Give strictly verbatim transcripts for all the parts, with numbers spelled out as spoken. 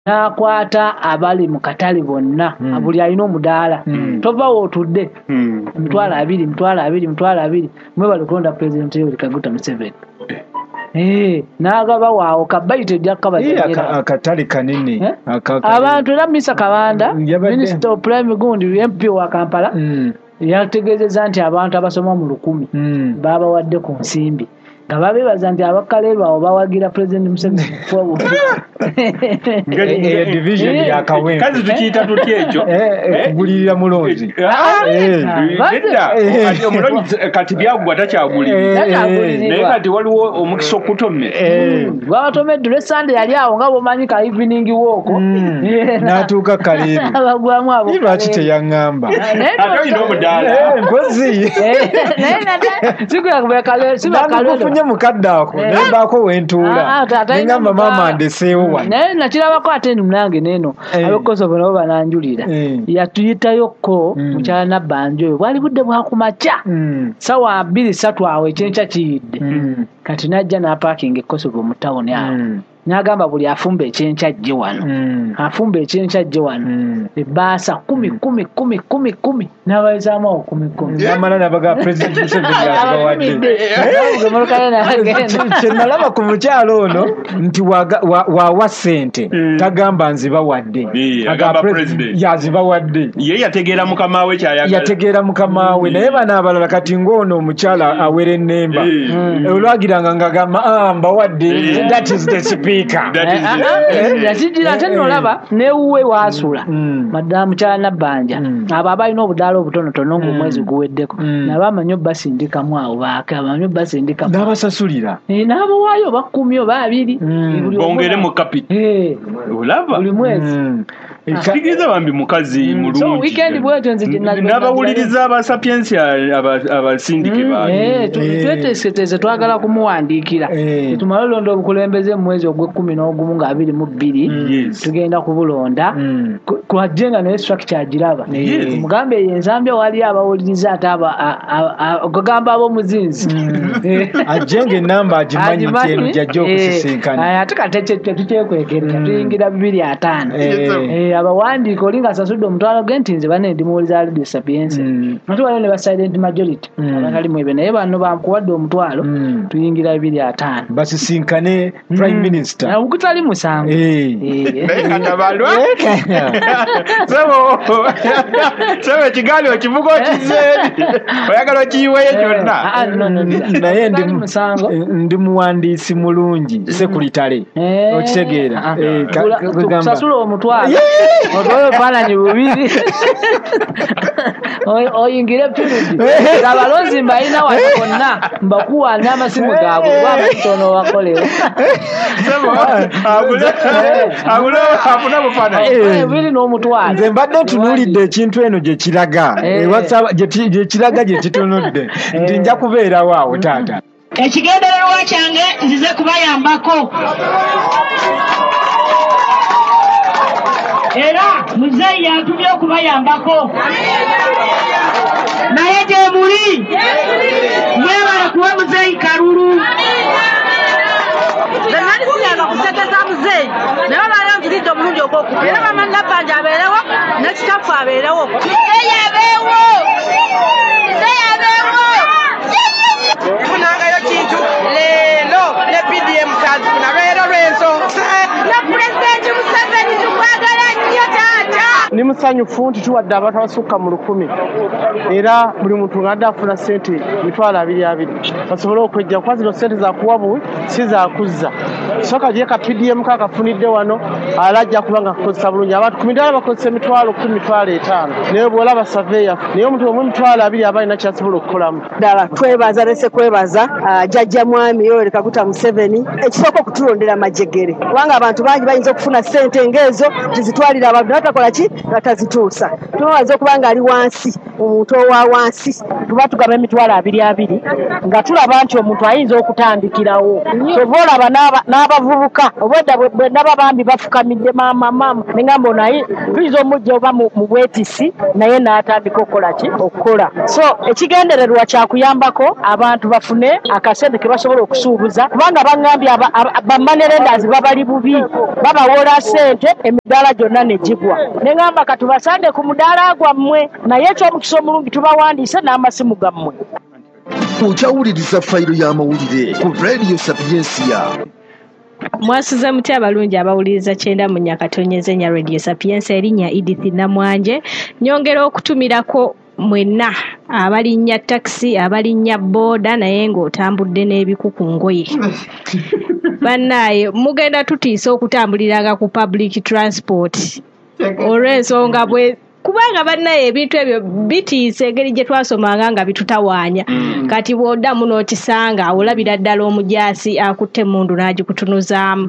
n'akwata abali mu katale bonna mm. buli alina omudaala mm. tova wotudde mm. mtwala abiri mtwala abiri mtwala abiri mwe balikonda president Yoweri Kaguta Museveni eh n'agaba waawo kabayite jakaba aka akatale kanene eh? abantu era Misa Kabanda Minister of Prime Gundi M P wa Kampala mm. yategezeza nti abantu abasoma mu lukumi mm. baba wadde ku nsimbi ngababe bazanti abakalelwa abo bawagira president Museveni kwa ngeri division ya Kawempe kazi tukiita tutyejo kugulirira mulonzi kati omulonzi kati byagwa takyagulirira naye kati waliwo omukiso kutomme gwatomedde Sunday yali awo nga bomanyi ka evening walk natuuka kaleero abagwamu abo lwaki teyangamba ate ino omudaala nkozi sikula kubeka kaleero siba kaleero mukadde ako nembaako wentuula nengamba maama ndeseewo wano naye nakirabako ate munange neno abekosobo nabo bananjulira yatuyitayokko mukyala Nabanja oyo bwali budde bwakumaca sawa bbiri ssatu awo ekyenkya kiyidde kati najja n'apaakinga ekkosobo mu tawuni awo n'agamba buli afumba ekyenkya ajje wano afumba ekyenkya ajje wano ebbaasa kumi kumi kumi kumi kumi n'abayizaamu awo kumi kumi namala nabaga president Museveni yazibawadde kyenalaba ku mukyalo ono nti wawa ssente tagamba nzibawadde yazibawadde ye yategeera mukama we kyayagala yategeera mukama we naye bano abalala kati ng'ono omukyala awera ennemba olwagiranga ngagamba mbawadde that is the speaker yakijira ate nolaba newuwe waasula madamu kyala Nabanja abo abalina obudaala obutonotono ng'omwezi guweddeko nabo amanyi basindikamu awo baaka amanyi basindikamu n'abasasulira n'abawaayo bakumi oba abiri bongere mu kapita olaba buli mwezi kigeza bambi mukazi mulungi so weekend bwejo nzije n'abawuliriza aba sapiens abasindike ba eh tweteseteze twagala kumuwandiikira tumalolondo obukulembeze mu mwezi ogw'ekkumi n'ogumu nga abiri mu bbiri tugenda kubulonda kwajenga ne structure agiraba mugambe yenzambye wali abawuliriza ataba ogamba abo muzinzi ajenge namba ajimanyi kero jajjo kusisinkana aya tukateche tutekwekerera tuyingira bibiri atano eh abawandiika olinga sasudde omutwalo gentinze bane ndimuwuliza Radio Sapiens natu wale ne ba silent majority abakali mwebe naye bano bakuwadde omutwalo tuyingira bibiri atano basisinkane prime minister na ukutali musango eh eh katabalwa sabo sabo kigali okivugo kizeri oyagala kiyiwe kyonna ah no no naye ndi musango ndi muwandiisi mulungi sekulitale okitegeera eh kugamba sasula omutwalo odoyo bana ni bubiri oy oyingire pirudi abalozi mbaina wakona mbakuwa n'amasimu gaabo bwabatono wakolewa sebo agule agule afuna bufana eh bili no mutwalo nze mbadde tunulidde ekintu eno gye kiraga WhatsApp gye kiraga gye kitonodde ndi nja kubeera waawo taata ekigendererwa kyange nzize kubayambako era muzeeyi yatubye okubayambako naye gye muli mwebala kuwa muzeeyi kalulu Nani sinyanga kusekeza muzeeyi naye bala nzulidde omulungi ogw'okubiri era Maama Nabanja abeerewo ne kitafu abeerewo muzeeyi abeewo muzeeyi abeewo funangayo kintu leero ne P D M kazifuna lwero lw'ensonga na pulezidenti Museveni tukwagala nnyo taata ni musanyufu nti tuwadde abantu abasukka mu lukumi era buli muntu ng'adde afuna ssente mitwalo abiri abiri basobole okwejja kuba zino ssente zakuwabu si zakuzza soka gye ka P D M kakafunidde wano alajja kuba nga kakozesa bulungi abantu kumi ddala bakozesa emitwalo kumi mitwalo etaano naye bw'olaba saveya naye omuntu omu emitwalo abiri aba alina kyasobola okukolamu ddala twebaza nese kwebaza jjajja mwami Yoweri Kaguta Museveni ekisooka okutulondera amajjegere kubanga abantu bangi bayinza okufuna ssente ng'ezo tizitwalira abantu natakola ki nga tazituusa twebaza okuba nga ali wansi omuntu owa wansi tuba tugaba emitwalo abiri abiri nga tulaba nti omuntu ayinza okutandikirawo kyova olaba n'aba n'abavubuka obwedda bwe ndaba bambi bafukamidde maama maama ne ngamba naye tuyinza omujja oba mu bwetisi naye n'atandika okukola ki okukola so ekigendererwa kyakuyambako abantu bafune akasente ke basobola okusuubuza kubanga bangambye bamanerendazi babali bubi babawola sente emidaala gyonna ne gigwa ne ngamba katubasande ku mudaala gwammwe naye ekyomukisa omulungi tubawandiise n'amasimu gammwe. Okyawuliriza fayiro y'amawulire ku Radio Sapiensia. Mwasuza mutya abalungi abawuliriza kyenda mu Nyakatonyeze nya Radio Sapiensia erinnya Edith Namwanje nyongera okutumirako mwenna abalinnya taxi abalinnya boda naye ng'otambudde n'ebikuku ngoye bannaye mugenda tutiisa okutambuliranga ku public transport olw'ensonga bwe kubanga bannaye ebintu ebyo bitiisa engeri gye twasomanga nga bitutawaanya mm. kati bw'oddamu n'okisanga awolabira ddala omujaasi akutte mundu n'agikutunuzaamu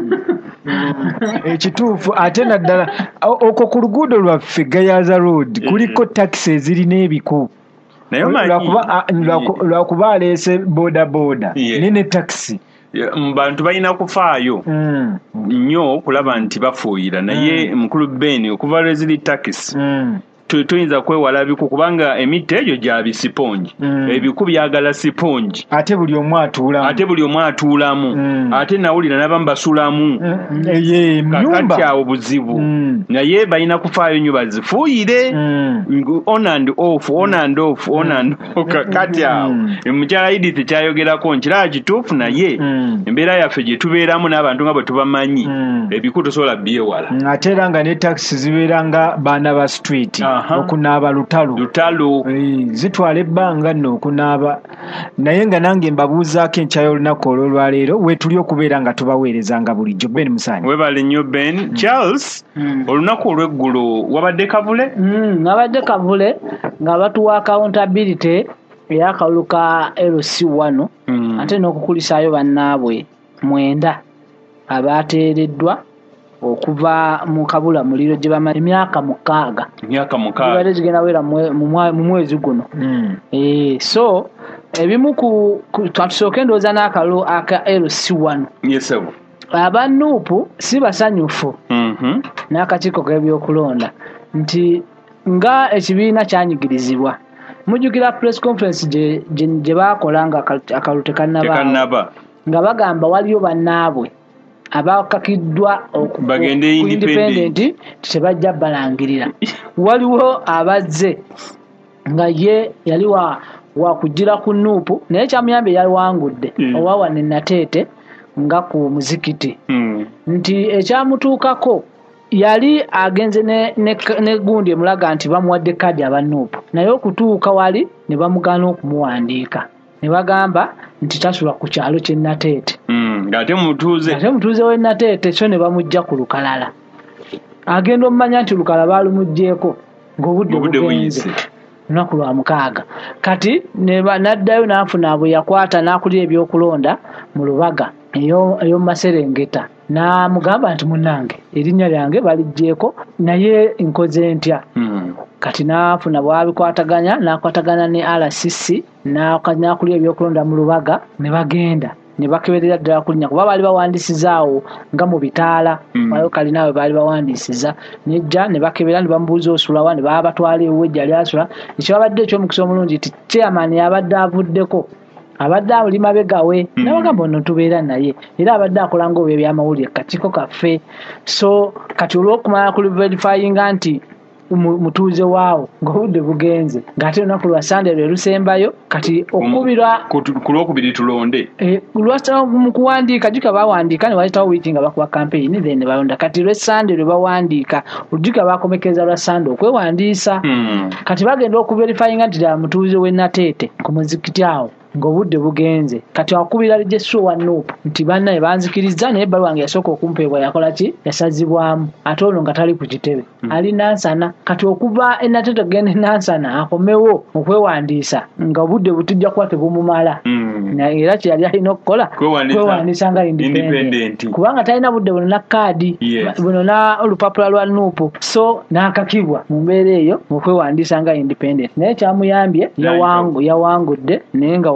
ekituufu ate naddala okwo ku luguudo lwaffe Gayaza Road kuliko taxi ezirina ebiku lwakuba aleese boda boda nene taxi bantu balina kufaayo nnyo mm. kulaba nti bafuuyira naye mm. mukulu Ben okuva lweziri takisi mm. tuyinza kwewala biku kubanga emite egyo gya bisiponji mm. ebiku byagala siponji ate buli omu atuulamu ate buli omu atuulamu mm. ate nawulira n'abamu basulamu mm. eye mnyumba kakati awo buzibu mm. naye balina kufaayo nnyo bazifuuyire mm. on and off on and off on and off kakati awo mm. mukyala Edith kyayogerako nkiraba kituufu naye mm. embeera yaffe gye tubeeramu n'abantu nga bwe tubamanyi mm. ebiku tosobola byewala mm. ate era nga ne taxi zibeera nga baana ba street okunaaba lutalo lutalo e, zitwala ebbanga nno okunaaba naye nga nange mbabuuzaako enkyayo olunaku olwolwaleero wetuli okubeera nga tubaweerezanga bulijjo. Ben Musanyi webale nnyo Ben mm. Charles mm. olunaku olw'eggulo wabadde kavule mm, wabadde kavule nga batuwa accountability ey'akalulu ka L C one mm. ate n'okukulisaayo bannaabwe mwenda abaateereddwa okuva mu kabula muliro gye bamala emyaka mukaaga emyaka mukaaga bale zigenda wera mu mwezi guno mm. eh so ebimu ku twatusooke ndooza n'akalulu aka L C one yes abanuupu si basanyufu mhm n'akakiiko k'ebyokulonda nti nga ekibiina kyanyigirizibwa mujjukira press conference gye gye baakola nga akalulu tekannaba nga bagamba waliyo bannaabwe abakakiddwa bagende independent tebajja balangirira waliwo abazze nga ye yali wa wakujira ku nuupu naye kyamuyambe yali wangudde mm. owawa ne Nateete nga ku muzikiti mm. nti ekyamutuukako yali agenze ne, ne, ne gundi emulaga nti bamuwadde kadi abanuupu naye okutuuka wali ne bamugana okumuwandiika ne bagamba nti tasula ku kyalo kye Nateete mm. ngate mutuuze ngate mutuuze we Nateete so ne bamujja ku lukalala agenda omumanya nti lukala baalumuggyeko ng'obudde bugenze lunaku lwa mukaaga kati ne naddayo n'afuna bwe yakwata n'akulira ebyokulonda mu Lubaga eyo Maserengeta n'amugamba nti munnange erinnya lyange baliggyeko naye nkoze ntya mm. kati n'afuna bwabikwataganya n'akwatagana ne R C C n'akulira ebyokulonda mu Lubaga ne bagenda ne bakeberera ddala kulinya kuba baali bawandiisizaawo nga mu bitaala mm. wayo kalinaawe baali bawandiisiza nejja ne bakebera ne bamubuuza osulawa ne baba batwala ewejja lyasula ekyabadde eky'omukisa omulungi ti chairman yabadde avuddeko abadde ali mabegawe mm. n'abagamba ono tubeera naye era abadde akola ng'obyo ebyamawulire kakiiko kaffe so kati olw'okumala ku verifyinga nti mutuuze waawo ng'obudde bugenze ng'ate olunaku lwa Sande lwe lusembayo kati okubirwa ku lwokubiri tulonde eh lwasa mu kuwandiika jika bawandiika ne wayitawo wiiki nga bakuba campaign then balonda kati lwe Sande lwe bawandiika ujika bakomekeza lwa Sande okwewandiisa mm. kati bagenda okuverifyinga nti ya mutuuze we Nateete ku muzikiti awo ng'obudde bugenze kati wakubira lijesu wa nuupu nti bannaye banzikiriza naye ebbaluwa wange yasooka okumpeebwa yakola ki yasazibwamu ate ono nga tali ku kitebe mm. ali Nansana kati okuva e Nateete gende Nansana akomewo okwewandiisa nga obudde butujja kuba tebumumala mm. na era kyeyali alina okukola kwewandiisa nga independent kubanga talina budde buno na kaadi yes. buno na olupapula lwa nuupu so n'akakibwa mu mbeera eyo okwewandiisa nga independent naye kyamuyambye yawangu yawangudde naye nga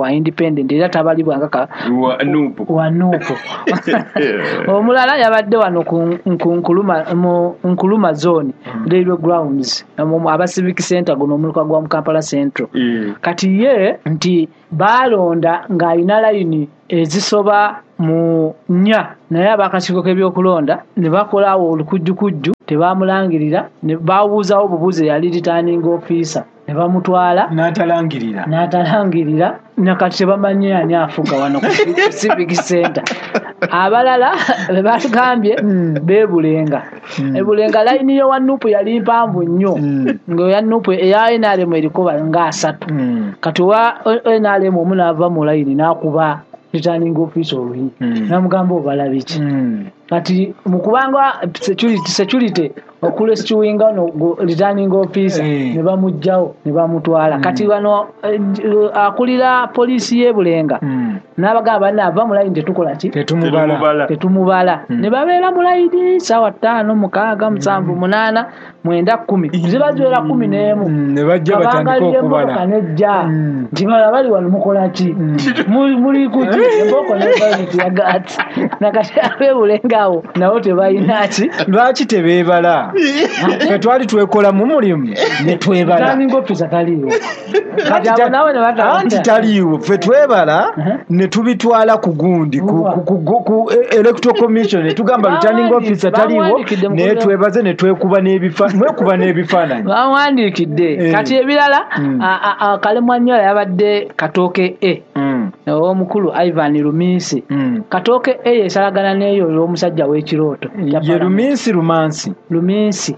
wa independent era tabalibwa ngaka wa nupu wa nupu omulala yabadde wano ku nkuluma mu nkuluma zone railway grounds aba civic center guno omuluka gwa Kampala Central kati ye nti balonda ng'alina layini ezisoba mu nnya naye abakakiiko k'ebyokulonda ne bakolawo olukujjukujju tebamulangirira ne babuuzawo obubuuze yali returning officer ne bamutwala n'atalangirira n'atalangirira nakati tebamanye ani afuga wano ku civic center abalala be batugambye beebulenga ebulenga layini yo wa nupu yali mpanvu nnyo ngo ya nupu eya N R M erikoba nga asatu kati wa N R M omu n'ava mu layini n'akuba returning officer oluyi namugamba obalabiki kati mukubanga security security okulestuinga no returning officer ne bamujjawo ne bamutwala kati wano akulira police y'ebulenga n'abagamba nava mu layini tetukola ki tetumubala tetumubala ne babeera mu layini sawa ttaano mukaaga musanvu munaana mwenda kkumi zibazwera kkumi n'emu ne bajja batandika okubala nejja nti bala bali wano mukola ki muli kuti emboko ne bali yagati nakati abebulengawo nawo tebayina ki lwaki tebeebala fe twali twekola mu mulimu ne twebala returning officer taliiwo kati abo nawe ne bata anti taliiwo fe twebala ne tubitwala ku gundi ku electoral commission ne tugamba returning officer taliiwo ne twebaze ne twekuba n'ebifaananyi mwekuba n'ebifaananyi bawandiikidde kati ebirala Kalemwanyola yabadde Katooke E omukulu Ivan Luminsi Katooke E yesalagana n'eyo olw'omusajja w'ekirooto ye Luminsi Lumansi Luminsi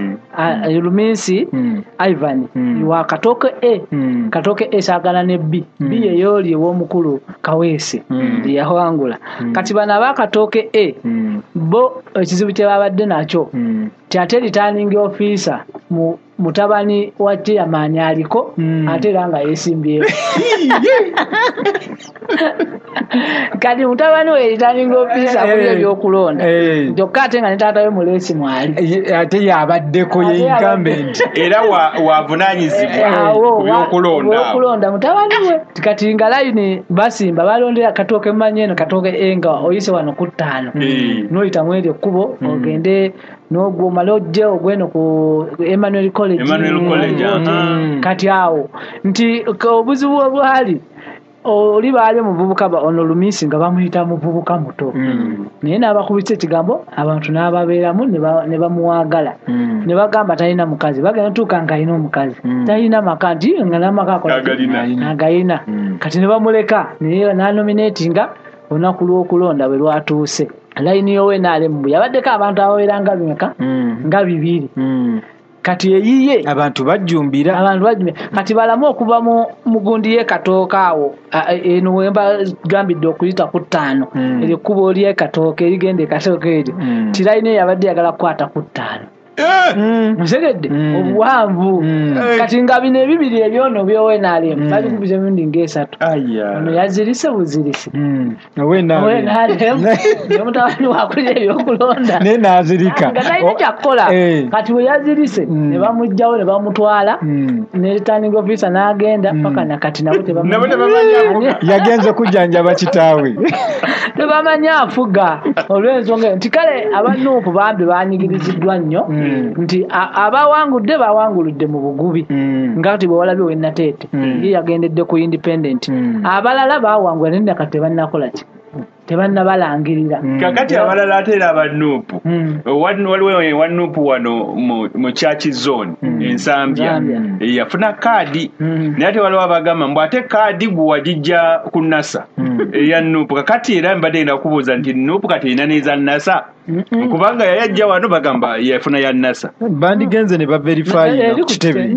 Luminsi Ivan wa Katooke E Katooke E sagana ne B B yeyoli ew'omukulu Kaweese yawangula kati bana aba Katooke E bo ekizibu kye babadde nakyo ate returning officer mu mutabani wa chairman aliko ate ranga yesimbye kadi mutabani we returning officer abulyo byokulonda jokka ate nga netaata we mulesi mwali ate yabaddeko ye incumbent era wavunanyizibwa ku byokulonda byokulonda mutabani we kati nga line basimba balondera Katooke manyeno Katooke enga oyise wano ku ttaano noyita mwere kubo ogende n'ogwo malojje ogweno ku Emmanuel College Emmanuel College mm. kati awo nti obuzibu obwali oli baali muvubuka ba ono Luminsi nga bamuyita muvubuka muto mm. naye n'abakubitse ekigambo abantu n'ababeeramu ne bamuwagala mm. ne bagamba talina mukazi bagenda tuuka nga alina omukazi mm. talina maka nti nga n'amaka agalina mm. kati ne bamuleka naye n'anominatinga olunaku lw'okulonda bwe lwatuuse layini yowe n'alemu yabaddeko abantu ababeera nga bimeka nga bibiri kati eyiye abantu bajjumbira abantu bajjumbira kati balamu okuva mu mugundi ye Katooke awo eno wemba gambidde okuyita ku ttaano eri kubo lye Katooke erigende Katooke eri tilayini yabadde yagala kukwata ku ttaano musegedde obuwanvu kati nga bino ebibiri ebyono byowe n'alemu bali kubize emirundi ng'esatu ono yazirise buzirise owe n'alemu omutabani wakulira ebyokulonda naye n'azirika nga talina kyakkola kati we yazirise ne bamugjawo ne bamutwala ne returning officer n'agenda paka nakati nabo tebamanyi yagenze kujjanjaba kitaawe tebamanyi afuga olw'ensonga nti kale abanuupu bambi banyigiriziddwa nnyo nti abawangudde bawanguludde mu bugubi nga kati bwe walabye wennateete ye yagendedde ku independent abalala bawangula naye nakati tebannakola ki tebannabalangirira kakati abalala ate era abanuupu waliwo wanuupu wano mu Church Zone ensambya yafuna kaadi naye ate waliwo abagamba mbu ate kaadi gwe wagijja ku nasa eya nuupu kakati era mbadde ngenda kubuuza nti nuupu kati erina n'eza nasa kubanga yayajja wano bagamba yafuna ya nasa bandigenze ne baverifyinga ku kitebe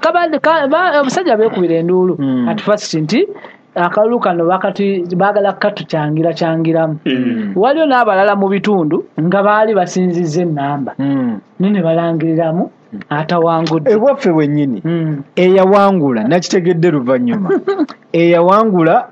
omusajja beekubira enduulu at first nti akalulu kano bakati baagala katucyangira cyangiramu waliwo n'abalala mu bitundu nga baali basinzizza ennamba nene balangiriramu atawangudde ewaffe wennyini eyawangula nakitegedde luvannyuma eyawangula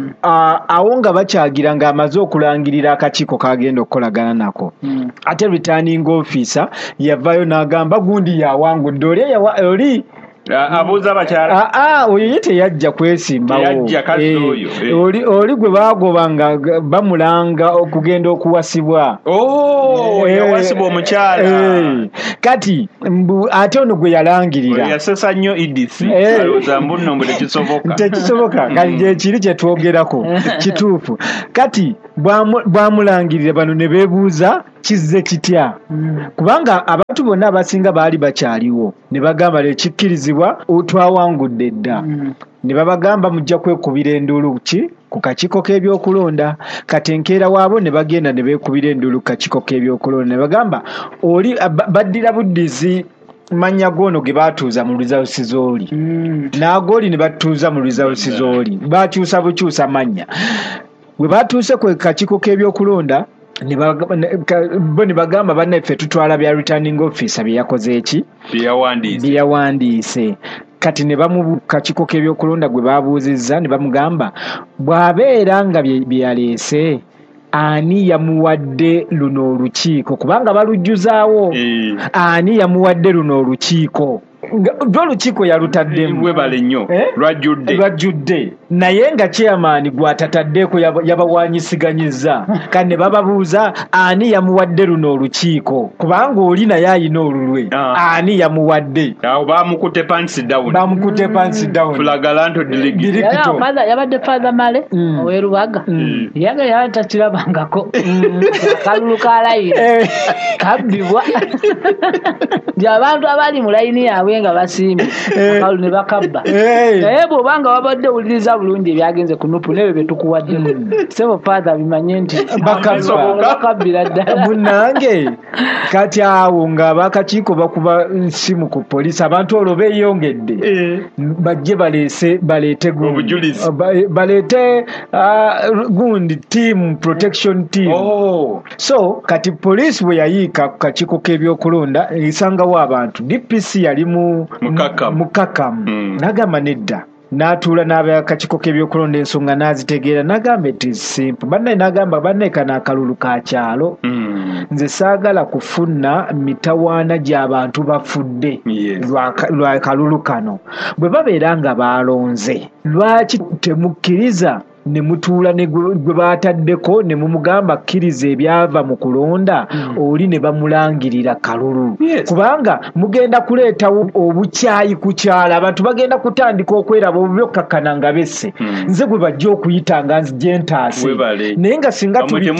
awo nga bakyagira ng'amaze okulangirira akakiiko kagenda okukolagana nako ate returning officer yavayo n'agamba gundi yawangudde oli oli abuuza abakyala aa oyo ye teyajja kwesimbawo oli oli gwe bagoba nga bamulanga okugenda okuwasibwa yawasibwa omukyala kati ate ono gwe yalangirira yasesa nnyo idisi alowooza mbu nno mbu tekisoboka tekisoboka kati gyekiri kye twogerako kituufu kati bwamulangirira bano ne beebuuza kizze kitya kubanga abantu bonna abasinga baali bakyaliwo ne bagamba lekikkirizibwa twawangudde dda ne babagamba mujja kwekubira enduulu ki ku kakiiko k'ebyokulonda kati enkeera waabo ne bagenda ne beekubira enduulu ku kakiiko k'ebyokulonda ne bagamba oli baddira buddizi manya gono ge batuuza mu luzalusizooli n'agooli ne batuuza mu luzalusizooli bakyusa bukyusa manya bwe batuuse ku kakiiko k'ebyokulonda bo ne bagamba bannaffe tutwala bya returning officer bye yakoze eki bye yawandiise kati ne bamu kakiiko k'ebyokulonda gwe babuuzizza ne bamugamba bw'abeera nga bye yaleese ani yamuwadde luno olukiiko kubanga balujjuzaawo ani yamuwadde luno olukiiko olukiiko yalutaddemu webale nnyo lwajjudde lwajjudde naye nga chairman gwatataddeeko yabawanyisiganyizza kandi ne bababuuza ani yamuwadde luno olukiiko kubanga oli naye ayina olulwe ani yamuwadde awo bamukute pansi down bamukute pansi down flagalanto dirigito yabadde father male owerubaga yaga yatakirabangako kalulu kalayira kabbibwa abantu abali mu layini yaabwe nga basimbi akalu ne bakabba naye bw'obanga wabadde owuliriza bulungi ebyagenze ku nupu nebyo bye tukuwaddemu sebo father bimanye nti bakabbira ddala munnange kati awo ng'abakakiiko bakuba nsimu ku poliisi abantu olwo beeyongedde bajje baleese baleete obujulizi baleete gundi team protection team so kati poliisi bwe yayiika ku kakiiko k'ebyokulonda esangawo abantu D P C yali mu mukakamu n'agamba nedda n'atuula n'abakakiiko k'ebyokulonda ensonga n'azitegeera n'agamba eti simple bannaye n'agamba bannaye kana akalulu ka kyalo nze saagala kufuna mitawaana gy'abantu bafudde lwa kalulu kano bwe babeera nga baalonze lwaki temukkiriza ne mutuula ne gwe baataddeko ne mumugamba kkiriza ebyava mu kulonda oli ne bamulangirira kalulu kubanga mugenda kuleetawo obukyayi ku kyala abantu bagenda kutandika okweraba obubyokkakkana nga besse nze gwe bajja okuyita nga nzije ntaase naye nga singa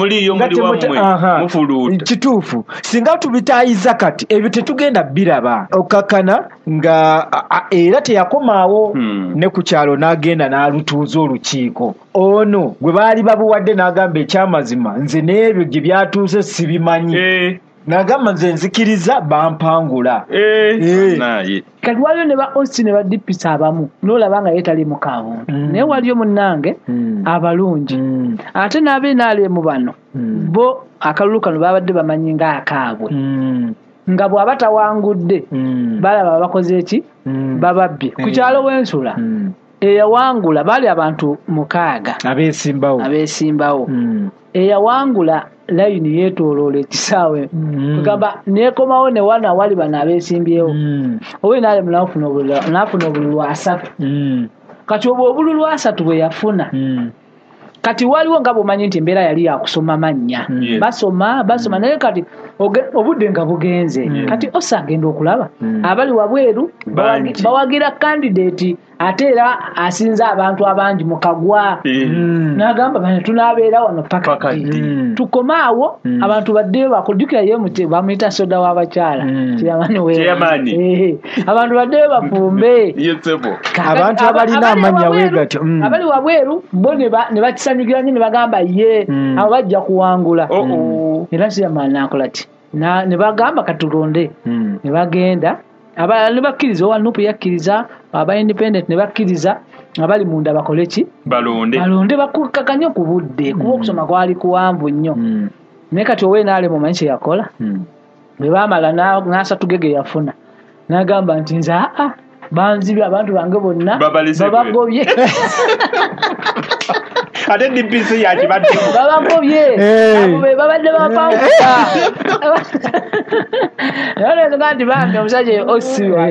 kituufu singa tubitaayiza kati ebyo tetugenda biraba okkakkana nga era teyakomaawo ne ku kyalo n'agenda n'alutuuza olukiiko ono gwe baali babuwadde n'agamba ekyamazima nze n'ebyo gye byatuuse sibimanyi n'agamba nze nzikiriza bampangula kati waliyo ne ba Austin ne ba D P C abamu n'olaba nga yeetali mu kaabuntu naye waliyo munnange abalungi ate n'abenaale mu bano bo akalulu kano babadde bamanyi nga akaabwe nga bw'aba tawangudde balaba bakoze eki bababbye ku kyalo w'ensula eyawangula baali abantu mukaaga abeesimbawo abeesimbawo eyawangula layini yeetooloola ekisaawe kugamba neekomawo ne wana wali bano abeesimbyewo owe naale naafuna obululu asatu kati obwo obululu asatu bwe yafuna kati waliwo nga bw'omanyi nti embeera yali yakusoma mannya basoma basoma naye kati obudde nga bugenze kati osa agenda okulaba abali wabweru bawagira kandidate ate era asinza abantu abangi mu kagwa n'agamba bano tunaabeera wano paka tukomaawo abantu baddeyo bakujjukira ye muti bamuyita soda w'abakyala kiyamani abantu baddeyo bafumbe abantu abalina amannya weegatyo abali wabweru bo ne bakisanyukira nnyo ne bagamba ye abo bajja kuwangula era kiyamani n'akola ki ne bagamba katulonde ne bagenda abalala ne bakkiriza owa nupu yakkiriza aba independent ne bakkiriza abali munda bakole ki balonde balonde bakukkakanye ku budde kuba okusoma kwali kuwanvu nnyo naye kati owe naale mu manyi kye yakola bwe baamala n'asatu gege yafuna n'agamba nti nze aa banzibye abantu bange bonna babagobye ate D P C yakibadde babagobye abo babadde bapawuka none ngandi bambi omusajja osiwa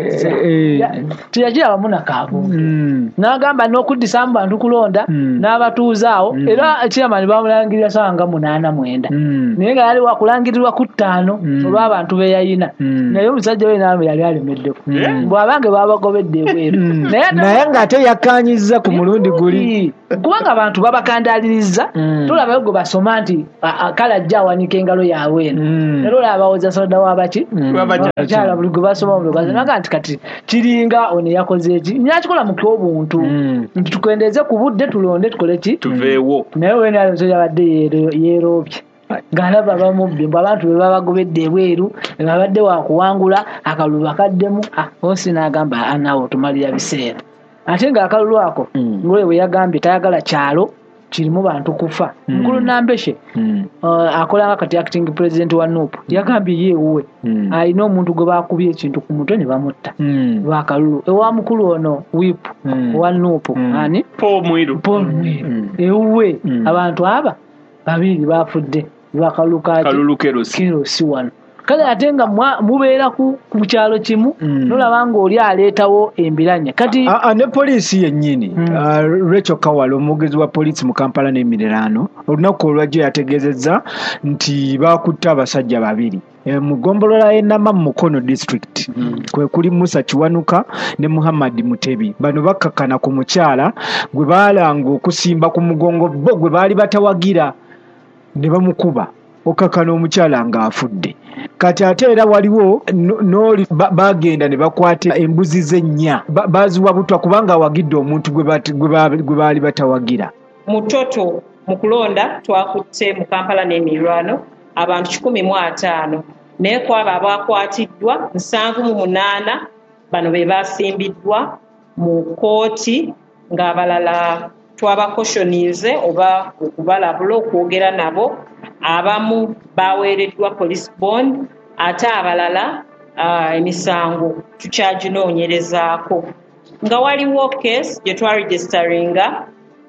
tuyagira bamuna kaabo nagamba n'okuddisa mu bantu kulonda n'abatuuzaawo era chairman bamulangirira sanga munana mwenda naye nga yali wakulangirirwa ku ttaano olw'abantu be yayina naye omusajja we nawe yali alemeddeko bw'abange babagobedde ebweru naye ng'ate yakkaanyizza ku mulundi guli kubanga abantu babakandaliriza tulabayo gwe basoma nti kale ajja awanika engalo yaabwe eno era olabawoza soda wabaki abakyala buli gwe basoma naga nti kati kiringa ono yakoze eki nyakikola mu ky'obuntu nti tukendeeze ku budde tulonde tukole ki tuveewo naye wena ali omusajja abadde yeerobye ng'alaba bamubbi mbu abantu be babagobedde ebweru babadde wakuwangula akalulu bakaddemu osi n'agamba anaawo tumalira biseera ate ng'akalulu ako ng'oyo bwe yagambye tayagala kyalo kirimu bantu kufa mukulu Nambeshe akolanga kati acting president wa N U P yagambye yeewuwe alina omuntu gwe bakubye ekintu ku mutwe ne bamutta lwakalulu ewa mukulu ono whip wa N U P ani Paul Mwiru Paul Mwiru ewuwe abantu aba babiri bafudde lwakalulu kalulu kerosi wano kale ate nga mubeera ku kyalo kimu nolaba ng'oli aleetawo embiranya kati ne poliisi yennyini Rachel Kawala omwogezi wa poliisi mu Kampala n'emiriraano olunaku olwajjo yategeezezza nti bakutte abasajja babiri mu ggombolola y'e Nama Mukono district kwe kuli Musa Kiwanuka ne Muhammad Mutebi bano bakkakkana ku mukyala gwe baalanga okusimba ku mugongo bo gwe baali batawagira ne bamukuba okakana omukyala ng'afudde kati ate era waliwo n'oli bagenda ne bakwata embuzi z'ennya baziwa butwa kubanga awagidde omuntu gwe baali batawagira mutoto mu kulonda twakutte mu Kampala n'emiriraano abantu kikumi mu ataano naye kwabo abakwatiddwa nsanvu mu munaana bano be basimbiddwa mu kooti ng'abalala twabakoshonize oba okubalabula okwogera nabo abamu baweereddwa police bond ate abalala emisango tukyaginoonyerezaako nga waliwo case gye twaregisteringa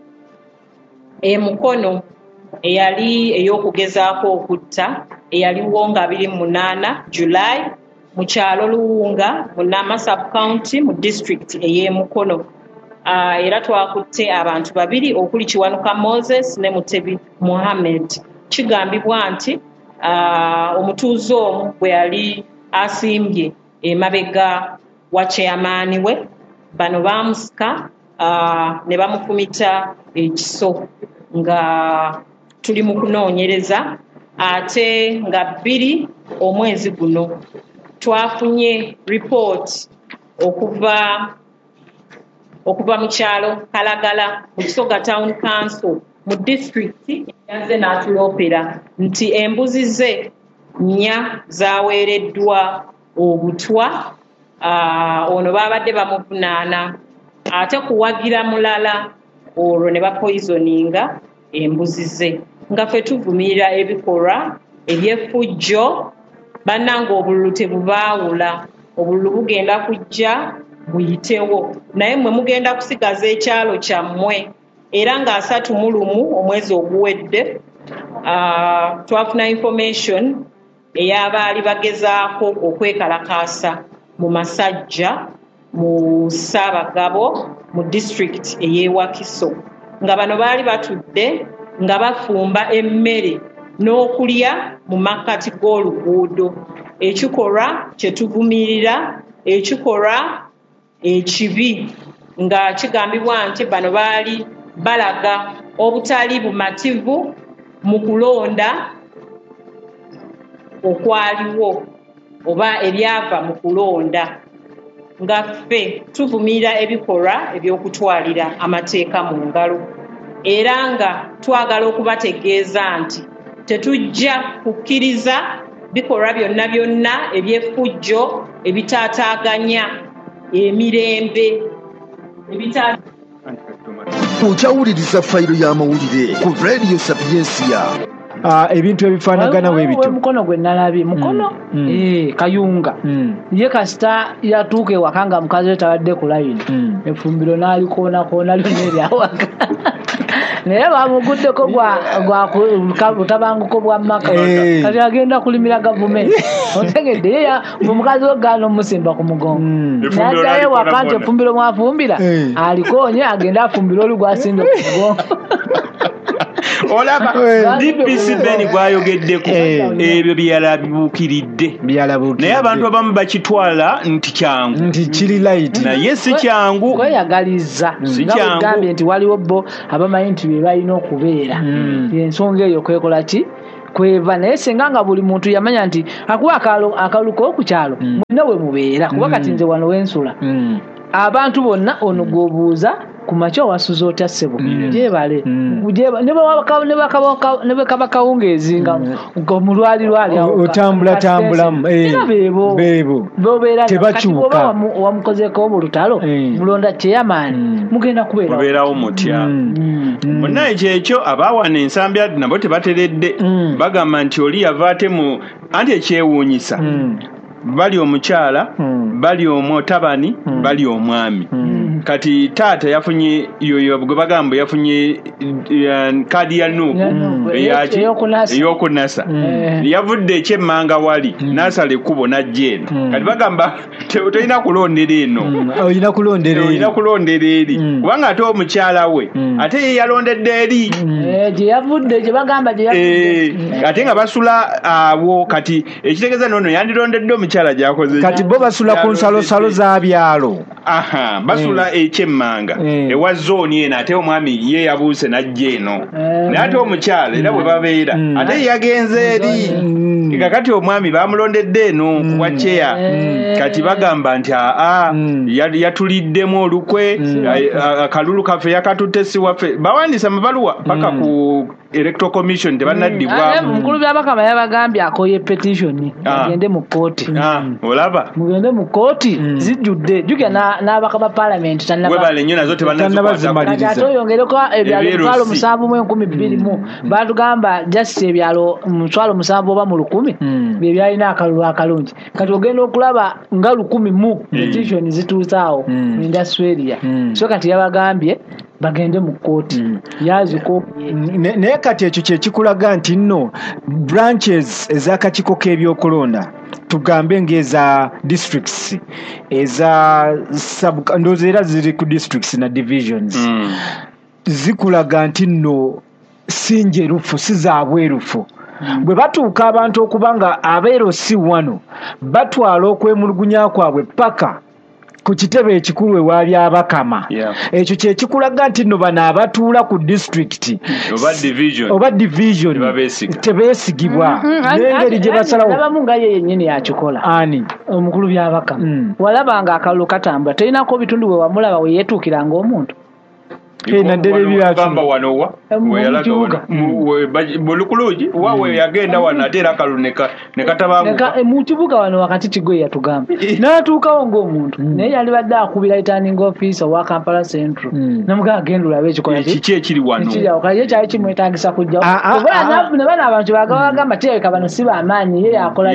e Mukono eyali ey'okugezaako okutta eyaliwo nga abiri mu munaana July mu kyalo Luwunga mu Nama sub-county mu district ey'e Mukono. Uh, era twakutte abantu babiri okuli Kiwanuka Moses ne Mutebi Muhammad. Kigambibwa nti uh, omutuuze omu bwe yali asimbye emabega wa chairman we bano bamusika uh, ne bamufumita ekiso nga tuli mu kunoonyereza ate nga bbiri omwezi guno twafunye report okuva okuva mu kyalo Kalagala mu Kisoga Town Council mu district yaze n'atuloopera nti embuzi ze nnya zaweereddwa obutwa uh, ono babadde bamuvunaana ate kuwagira mulala olwo ne bapoisoninga embuzi ze nga ffe tuvumirira ebikolwa eby'effujjo bannanga obululu tebubaawula obululu bugenda kujja buyitewo naye mwe mugenda kusigaza ekyalo kyammwe era nga asatu mu lumu omwezi oguwedde uh, twafuna information ey'abaali bagezaako okwekalakaasa mu Masajja mu Ssaabagabo mu district ey'e Wakiso nga bano baali batudde nga bafumba emmere n'okulya mu makkati g'oluguudo ekikolwa kye tuvumirira ekikolwa ekibi nga kigambibwa nti bano baali balaga obutali bumativu mu kulonda okwaliwo oba ebyava mu kulonda nga ffe tuvumirira ebikolwa eby'okutwalira amateeka mu ngalo era nga twagala okubategeeza nti tetujja kukkiriza bikolwa byonna byonna eby'effujjo ebitaataaganya emirembe ebita okyawuliriza fayiro y'amawulire ku Radio Sapiensia. ebintu ebifaanagana we bityo mukono gwe nalabye mukono eh kayunga ye kasita yatuuka ewaka nga mukazi we tabadde ku layini efumbiro n'alikoona koona lyonna eryawaka naye bamuguddeko butabanguko bwa maka kati agenda kulimira gavumenti otegedde ye omukazi we gaana omusimba ku mugongo n'addayo ewaka nti efumbiro mwafumbira alikoonye agenda afumbira oli gwasimbye ku mugongo olaba D P C Ben gwayogeddeko ebyo byalabuukiridde naye abantu abamu bakitwala nti kyangu nti kiri light naye si kyangu kweyagaliza nga bugambye nti waliwo bo abamanyi nti bye balina okubeera ensonga eyo kwekola ki kweva naye singa nga buli muntu yamanya nti akuwa akaluko ku kyalo mwenna we mubeera kuba kati nze wano wensula abantu bonna ono gwobuuza ku makya wasuza otya ssebo gyebale ne bwekaba kawungeezi nga omulwalirwali otambulatambulamu beebo tebakyuka wamukozeeko mu lutalo mulonda kyeyamaani mugenda kubeerawo mutya bonna ekyekyo abaawana ensambya nabo tebateredde bagamba nti oli yava ate mu anti ekyewuunyisa bali omukyala bali omwotabani bali omwami kati taata yafunye yoyo gwe bagamba yafunye kadi ya nuuku eyokunasa yavudde ekyemmanga wali nasala ekkubo najjeeno kati bagamba tolina kulondera eno olina kulondera eri kubanga ate omukyala we ate ye yalondedde eri gyeyavudde gyebagamba ate nga basula awo kati ekitegeeza nono yandirondedde omukyala gyakoze kati bo basula ku nsalosalo za byalo aha basula ekyemmanga ewa zooni eno ate omwami ye yabuuse najja eno naye ate omukyala era bwe babeera ate yagenze eri kakati omwami bamulondedde eno kuwa kyeya kati bagamba nti aa yatuliddemu olukwe akalulu kaffe yakatutte si waffe bawandiisa amabaluwa paka ku electoral commission tebanaddibwamu mukulu byabakama yabagambye akoye petition agende mu kooti olaba mugende mu kooti zijjudde jukya n'abaka ba parliament webale nnyo nazo tebanazimaliriza ate oyongereko ebyalo emitwalo musanvu mu enkumi bbiri mu batugamba justice ebyalo mutwalo musanvu oba mu lukumi bye byalina akalulu akalungi kati ogenda okulaba nga lukumi mu petition zituusaawo mu industry area so kati yabagambye bagende mu kooti yaziko naye kati ekyo kyekikulaga nti nno branches ez'akakiiko k'ebyokulonda tugambe ng'eza districts eza ndowooza era ziri ku districts na divisions zikulaga nti nno si njerufu si zaabwerufu bwe batuuka abantu okuba nga abeero si wano batwala okwemulugunya kwabwe paka ku kitebe ekikulu ewa byabakama ekyo kyekikulaga nti nno bano abatuula ku district oba division tebeesigibwa n'engeri gye basalawo labamu nga ye yennyini yakikola ani omukulu byabakama walabanga akalulu katambula terinako bitundu bwe wamulaba we yeetuukiranga omuntu naddala ebyagamba wano bulukulugi wawe yagenda wano ate era akalu ne katabanguka mu kibuga wano wakati Kigoye yatugamba n'atuukawo ng'omuntu naye yali badde akubira returning officer wa Kampala Central namugaa genda olabe ekikola kiki ekiri wano kale kyali kimwetaagisa kujja oba ne bano abantu bagamba teeka bano si bamaanyi ye yakola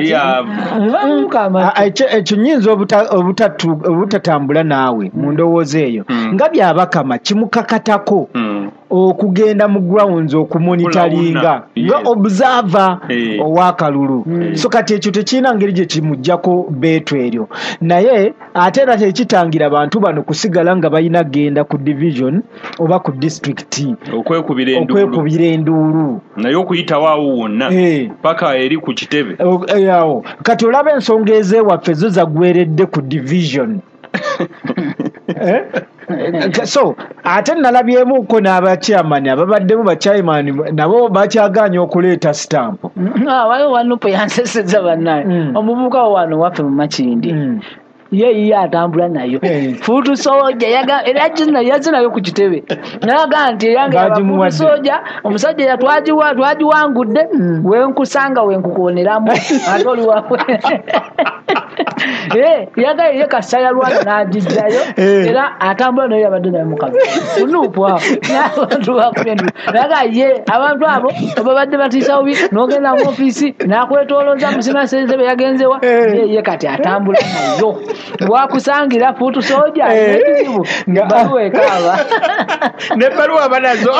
ekyo nnyinza obutatambula naawe mu ndowooza eyo nga byabakama kimukaka tako okugenda mu grounds okumonitaringa nga observer owakalulu so kati ekyo tekirina ngeri gye kimujjako beetu eryo naye ate era tekitangira abantu bano kusigala nga balina genda ku division oba ku district okwekubira enduulu naye okuyitawo awo wonna paka eri ku kitebe yawo kati olaba ensonga ez'ewaffe zo zaggweredde ku division so ate nalabyemuko n'abachairman ababaddemu bachairman nabo bakyaganya okuleeta stamp waliwo wanupo yanseseza bannaye omuvubuka wano waffe mu Makindi ye ye atambula nayo futu soja yaga era jina yazina ku kitebe naga nti yange abafutu soja omusajja yatwajiwa twajiwangudde wenkusanga wenkukoneramu atoli wawe eh yaga ye kasaya lwana najiddayo era atambula nayo abadde nayo mukazi unupu awo n'abantu bakwenu naga ye abantu abo babadde batisa obi n'ogenda mu ofisi n'akwetolooza musina sezebe yagenzewa ye ye kati atambula nayo wakusangira futu soja ekizibu baluwe kaba ne baluwa banazo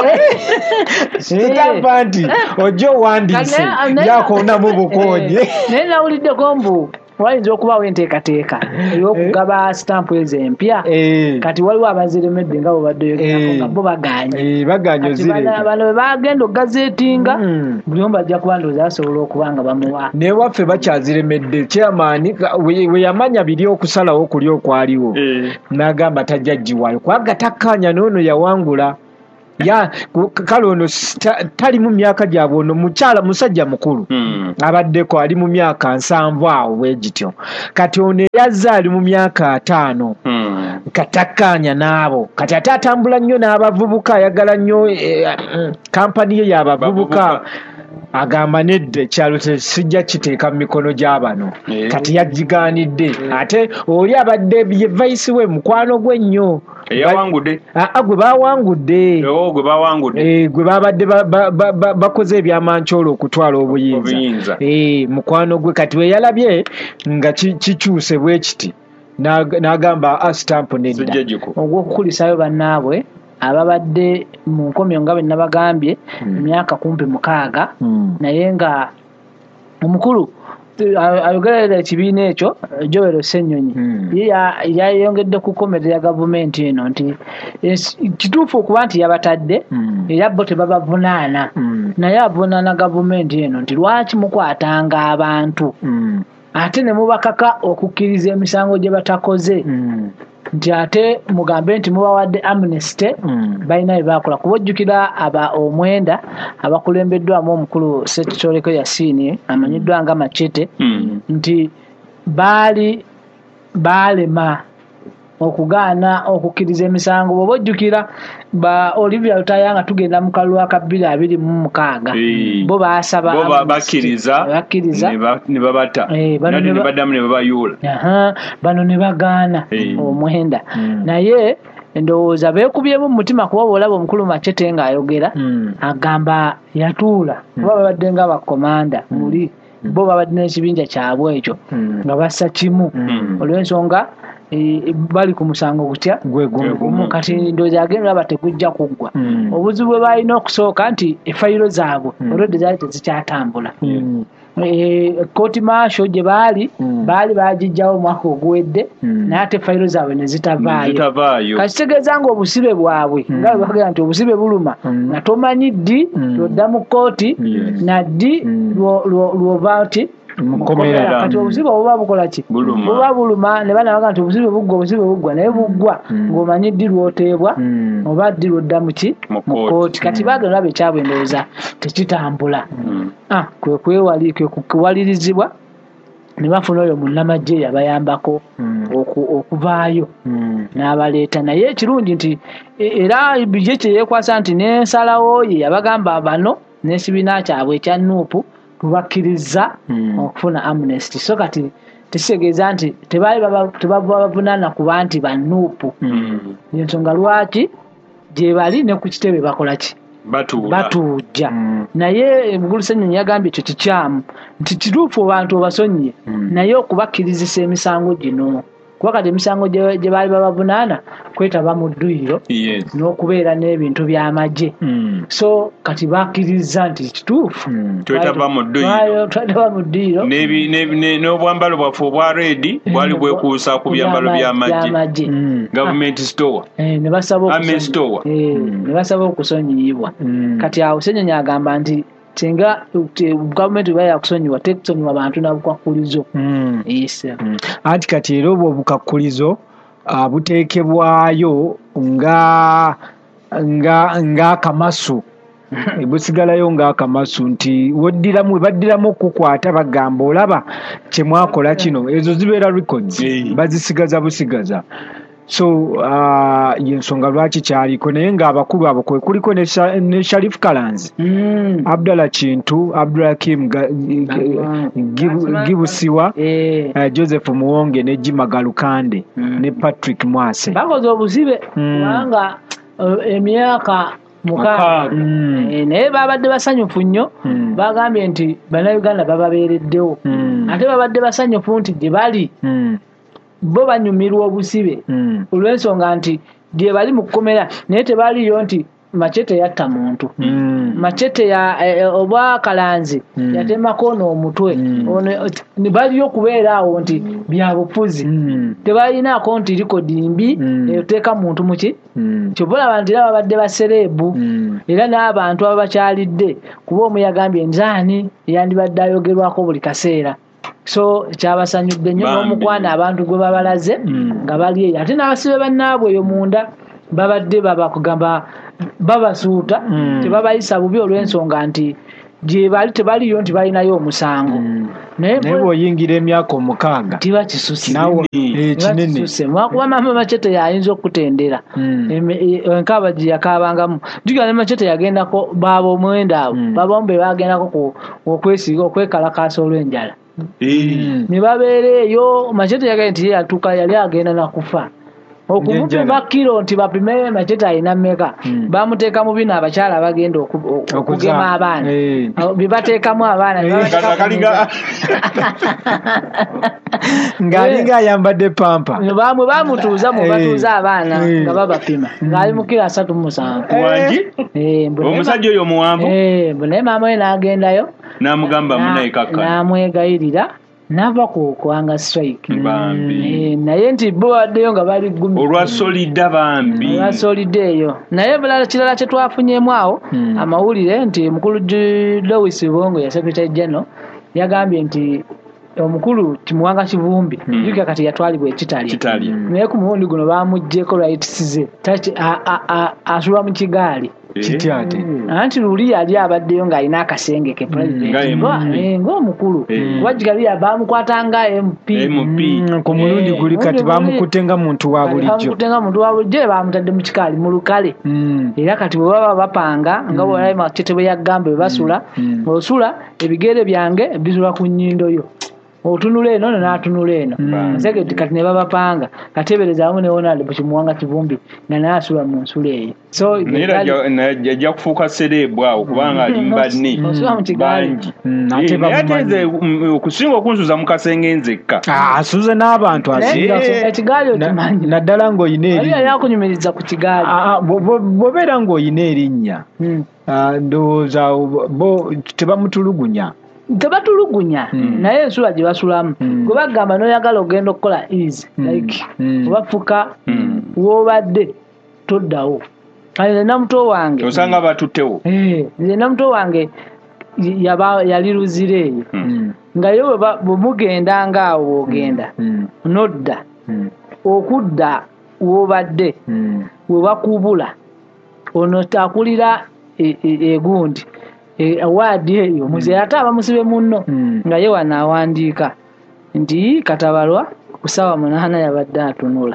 sitamba nti ojo wandise yakona mu bukonye nena ulidde kombu wayinza okubawo enteekateeka ey'okugaba sitampu ezo empya kati waliwo abaziremedde nga bo baddeyogerako nga bo baganye baganye ozireka bano bwe bagenda ogazeetinga buli omu bajja kuba ndowooza basobola okuba nga bamuwa naye waffe bakyaziremedde chairman we yamanya biri okusalawo okuli okwaliwo n'agamba tajja ggiwayo kwaga takkanya n'ono yawangula ya kale ono tali mu myaka gyabwe ono mukyala musajja mukulu abaddeko ali mu myaka nsanvu awo bwegityo kati ono yazza ali mu myaka ataano katakkanya n'abo kati ate atambula nnyo n'abavubuka ayagala nnyo kampani ye y'abavubuka agamba nedde ekyalo tesijja kiteeka mu mikono gy'abano kati yagigaanidde ate oli abadde ye vaisi we mukwano gwe nnyo eyawangudde gwe baawangudde gwe baawangudde gwe babadde bakoze ebyamancoolo okutwala obuyinza mukwano gwe kati we yalabye nga kikyuse bwe kiti n'agamba asitampu nedda ogw'okukulisayo bannaabwe ababadde mu nkomyo nga bwe nabagambye emyaka kumpi mukaaga naye nga omukulu ayogerera ekibiina ekyo Joel Ssenyonyi yayongedde ku komedi ya gavumenti eno nti kituufu okuba nti yabatadde era bo tebabavunaana naye avunaana gavumenti eno nti lwaki mukwatanga abantu ate ne mubakaka okukkiriza emisango gye batakoze nti ate mugambe nti mubawadde amnesty balina bye bakola kuba ojjukira aba omwenda abakulembeddwamu omukulu Ssetitoleko Yasiini amanyiddwa nga Machete nti baali baalema okugaana okukkiriza emisango bw'oba ojjukira ba Olivia Lutayanga tugenda mu kalulu aka bbiri abiri mu mukaaga bo baasaba bo bakkiriza ne babata nadi ne badamu ne babayuula bano ne bagaana omwenda naye endowooza beekubyemu mu mutima kuba bw'olaba omukulu Machete ng'ayogera agamba yatuula kuba babadde nga bakomanda muli bo babadde n'ekibinja kyabwe ekyo nga bassa kimu olw'ensonga bali ku musango gutya gumu kati ndowooza agenda laba tegujja kuggwa obuzibu bwe balina okusooka nti efayiro zaabwe olwedde zaali tezikyatambula kooti maasho gye baali baali bagijjawo omwaka oguwedde naye ate efayiro zaabwe ne zitavaayo kakitegeeza nga obusibe bwabwe nga bwe bagenda nti obusibe buluma nga tomanyi ddi lwodda mu kooti na ddi lwova ti mukomera kati obusibe buba bukola ki buba buluma ne bana baga nti obusibe buggwa obusibe buggwa naye buggwa ng'omanyi ddi lwoteebwa oba ddi lwodda mu ki mu kooti kati baagala olaba ekyabwe endowooza tekitambula kwe kwewali kwe kuwalirizibwa ne bafuna oyo munnamagye yabayambako okuvaayo n'abaleeta naye ekirungi nti era ye kye yeekwasa nti n'ensalawo ye yabagamba bano n'ekibiina kyabwe ekya nuupu tubakkiriza okufuna amnesty so kati tekitegeeza nti tebaali tebavunaana kuba nti banuupu ensonga lwaki gye bali ne ku kitebe bakola ki batuujja naye Mugulu Ssenyonyi yagambye ekyo kikyamu nti kituufu abantu obasonyiye naye okubakkirizisa emisango gino kuba kati emisango gye baali babavunaana kwetaba mu dduyiro n'okubeera n'ebintu by'amagye so kati bakkiriza nti kituufu twetaba mu dduyiro n'obwambalo bwaffe obwa reedi bwali bwekuusa ku byambalo by'amagye gavumenti store ne basaba okusonyiyibwa kati awo Ssenyonyi agamba nti singa gavumenti bwe yakusonyiwa tekusonyiwa bantu n'abukwakulizo anti kati era obwo obukakkulizo buteekebwayo nga ng'akamasu busigalayo ng'akamasu nti weddiramu baddiramu okukwata bagamba olaba kye mwakola kino ezo zibeera records bazisigaza busigaza. So uh, yensonga lwaki kyaliko naye ng'abakulu abo kwe kuliko ne, ne Sharif Kalanzi mm. Abdallah Kintu, Abdulhakim Gibusiwa eh. uh, Joseph Muwonge ne Jima Galukande mm. ne Patrick Mwase bakoze obuzibe kubanga mm. uh, emyaka mukaaga mm. e, naye babadde basanyufu nnyo mm. bagambye nti bannayuganda bababeereddewo mm. ate babadde basanyufu nti gye bali mm. bo banyumirwa obusibe mm. olw'ensonga nti gye bali mu kukomera naye tebaliyo nti Machete yatta muntu mm. Machete ya e, oba Kalanzi mm. yatemako n'omutwe mm. ni baliyo kubeera awo nti bya bufuzi mm. tebalinaako nti likodi mbi mm. eteeka muntu muki mm. kyobola abantu era babadde basereebu mm. era n'abantu ababakyalidde kuba omu yagambye nzaani yandibadde ayogerwako buli kaseera. So kyabasanyudde nnyo n'omukwana abantu gwe babalaze mm. nga bali eyo ate n'abasibe bannaabwe eyo munda babadde babakugamba babasuuta mm. tebabayisa bubi olw'ensonga nti gye bali tebaliyo nti balinayo omusango mm. naye bw'oyingira emyaka omukaaga tiba kisuse nawe kinene mwakuba Mama Machete yayinza okutendera mm. enkaba gye yakabangamu ntiga ne Machete yagendako baaba omwenda abo mm. baba ombe bagendako okwesiga okwekalakaasa olw'enjala mm. ne babeereeyo Machete yagenda nti yatuuka yali agenda nakufa okumupima kiro nti bapime Machete alina mmeka mm. bamuteeka mu bino abakyala bagenda okugema abaana hey. bibateekamu abaana ng'alinga ayambadde pampa bamwe bamutuuza mu batuuza abaana hey. nga babapima mm. ng'ali mu kiro asatu mu musanvu wangi omusajja oyo muwanvu naye maama we n'agendayo n'amugamba munaekaka n'amwegayirira nava ku kuanga strike bambi mm, naye nti bo addeyo nga bali gumi olwa solida bambi olwa solida eyo naye bulala kirala kye twafunyemu awo mm. amawulire nti mukulu Louis Bongo ya Secretary General yagambye nti omukulu Kimuwanga Kivumbi mm. yuka kati yatwalibwa ekitali kitali naye ku muwundi guno bamuggyeko rights ze tachi asula mu kigaali kityate mm. anti luli yali abaddeyo ng'alina akasenge ke president mm. ng'omukulu mm. wajigali bamukwatanga M P mm. ku mulundi guli kati bamukutenga muntu wa bulijjo bamukutenga muntu wa bulijjo bamutadde mu kikaali mu lukale mm. era kati bwe baba bapanga nga mm. bw'olaba Machete bwe yagamba basula mm. osula ebigere byange bisula ku nnyindo yo otunula eno n'atunula eno nsege kati ne babapanga katebereza amu ne Ronald Kimuwanga Kivumbi nga n'asula mu nsula eyo so ajja kufuuka sereebu awo kubanga alimba nni bangi ate okusinga okunsuza mu kasenge nzekka asuze n'abantu ekigaali okimanyi naddala ng'oyina erinnya yali akunyumiriza ku kigaali bw'obeera ng'oyina erinnya ndowooza bo tebamutulugunya tebatulugunya mm. naye ensula gye basulamu mm. gwe bagamba n'oyagala ogenda okukola easy mm. like mm. obafuka mm. w'obadde toddawo kale nena muto wange osanga batuttewo eh nena muto wange yaba yali luzire eyo mm. nga yo bwe mugenda ngaawo ogenda mm. nodda mm. okudda w'obadde mm. we bakubula ono takulira egundi e awadi eyo muze ate abamusibe munno mm. nga ye wanaawandiika nti Katabalwa kusawa munana yabadde atunula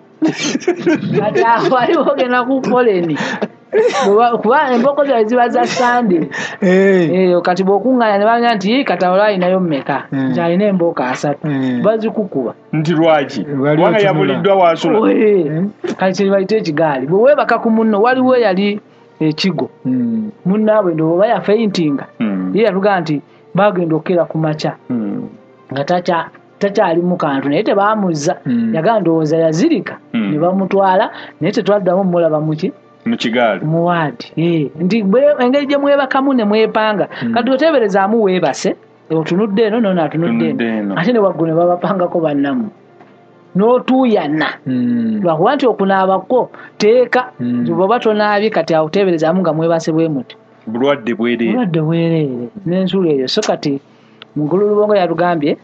kati waliwo ogenda ku poleni kuba emboko zawe ziba za Sunday eyo kati bw'okuŋŋaanya ne bamanya nti Katabalwa alinayo mmeka nti alina emboko asatu bazikukuba nti lwaki kubanga yabuliddwa waasula kati kye bayita ekigaali bwe weebaka ku munno waliwo yali ekigo mm. munnaabwe ndo oba ya faintinga mm. ye yatugaa nti bagenda okera ku maca mm. nga tacha tacha ali mu kantu naye tebamuzza mm. yagaa ndowooza yazirika mm. ne bamutwala naye tetwaddamu mulaba muki mu kigaali mu waadi eh nti engeri gye mwebakamu ne mwepanga mm. kati oteeberezaamu weebase otunudde eno nono atunudde eno ate ne waggulu ne babapangako bannamu n'otuuyana mm. lwakuba nti okunaabako teeka mm. bw'oba tonaabye kati awo teeberezaamu nga mwebase bwe muti bulwadde bwereere bulwadde bwereere n'ensula eyo so kati mukulu Lubongo yatugambye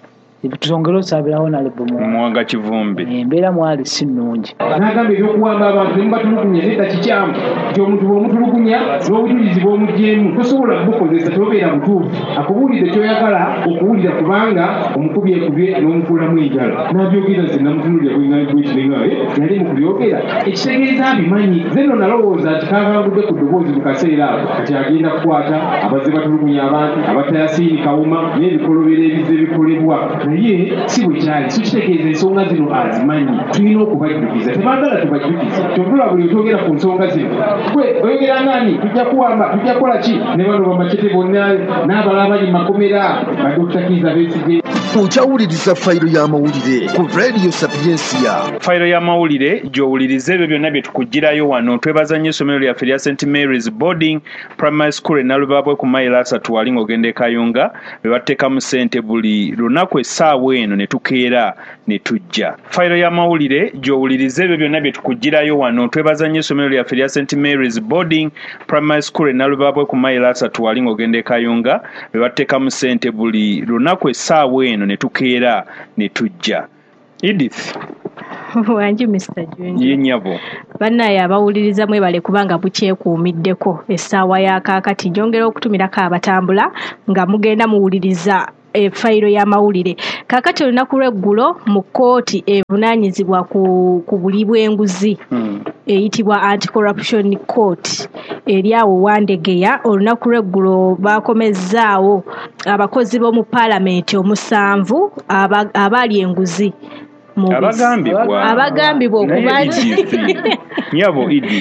tusongere osabirawo nalebo Mwanga Kivumbi embeera mwali si nnungi nagamba ebyokuwamba abantu nemubatulugunya nedda kikyamu nti omuntu bw'omutulugunya n'obujulizi bw'omugyemu tosobola kubukozesa tobeera butuufu akubuulidde kyoyagala okuwulira kubanga omukubi ekubye n'omufuulamu enjala n'abyogera ze namutunulira bwekirengawe yali mu kubyogera ekitegeeza bimanyi ze nno nalowooza nti kakangudde ku ddoboozi mu kaseera ako kati agenda kukwata abazze batulugunya abantu abatayasiini kawuma n'ebikolobero ebize bikolebwa naye si bwe kyali sikitegeeza ensonga zino azimanyi tulina okubajjukiza tebaagala tubajjukize tobula buli otwogera ku nsonga zino gwe oyogera nani tujja kuwamba tujja kukola ki ne bano bamacete bonna n'abalala bali makomera badokita Kiza Besigye okyawuliriza fayiro y'amawulire ku Radio Sapiensia. Fayiro y'amawulire gy'owuliriza ebyo byonna bye tukugirayo wano. Twebaza nnyo essomero lyaffe lya Saint Mary's Boarding Primary School e Nalubabwe ku mayiro asatu wali ng'ogenda e Kayunga be bateekamu ssente buli lunaku essaawa eno ne tukeera ne tujja. Fayiro y'amawulire gy'owuliriza ebyo byonna bye tukugirayo wano. Twebaza nnyo essomero lyaffe lya Saint Mary's Boarding Primary School e Nalubabwe ku mayiro asatu wali ng'ogenda e Kayunga be bateekamu ssente buli lunaku essaawa eno ne tukeera ne tujja. Edith wanji Mister Junji yenyabo bannaye abawuliriza mwebale kubanga bukyekuumiddeko essaawa ya kaakati njongera okutumirako abatambula nga mugenda muwuliriza efayiro y'amawulire. Kaakati olunaku lw'eggulo mu kkooti evunaanyizibwa ku, ku buli bw'enguzi hmm. eyitibwa Anti-Corruption Court eri awo Wandegeya, olunaku lw'eggulo baakomezzaawo abakozi b'omu paalamenti omusanvu abaali enguzi abagambibwa abagambibwa okuba nti nyabo idi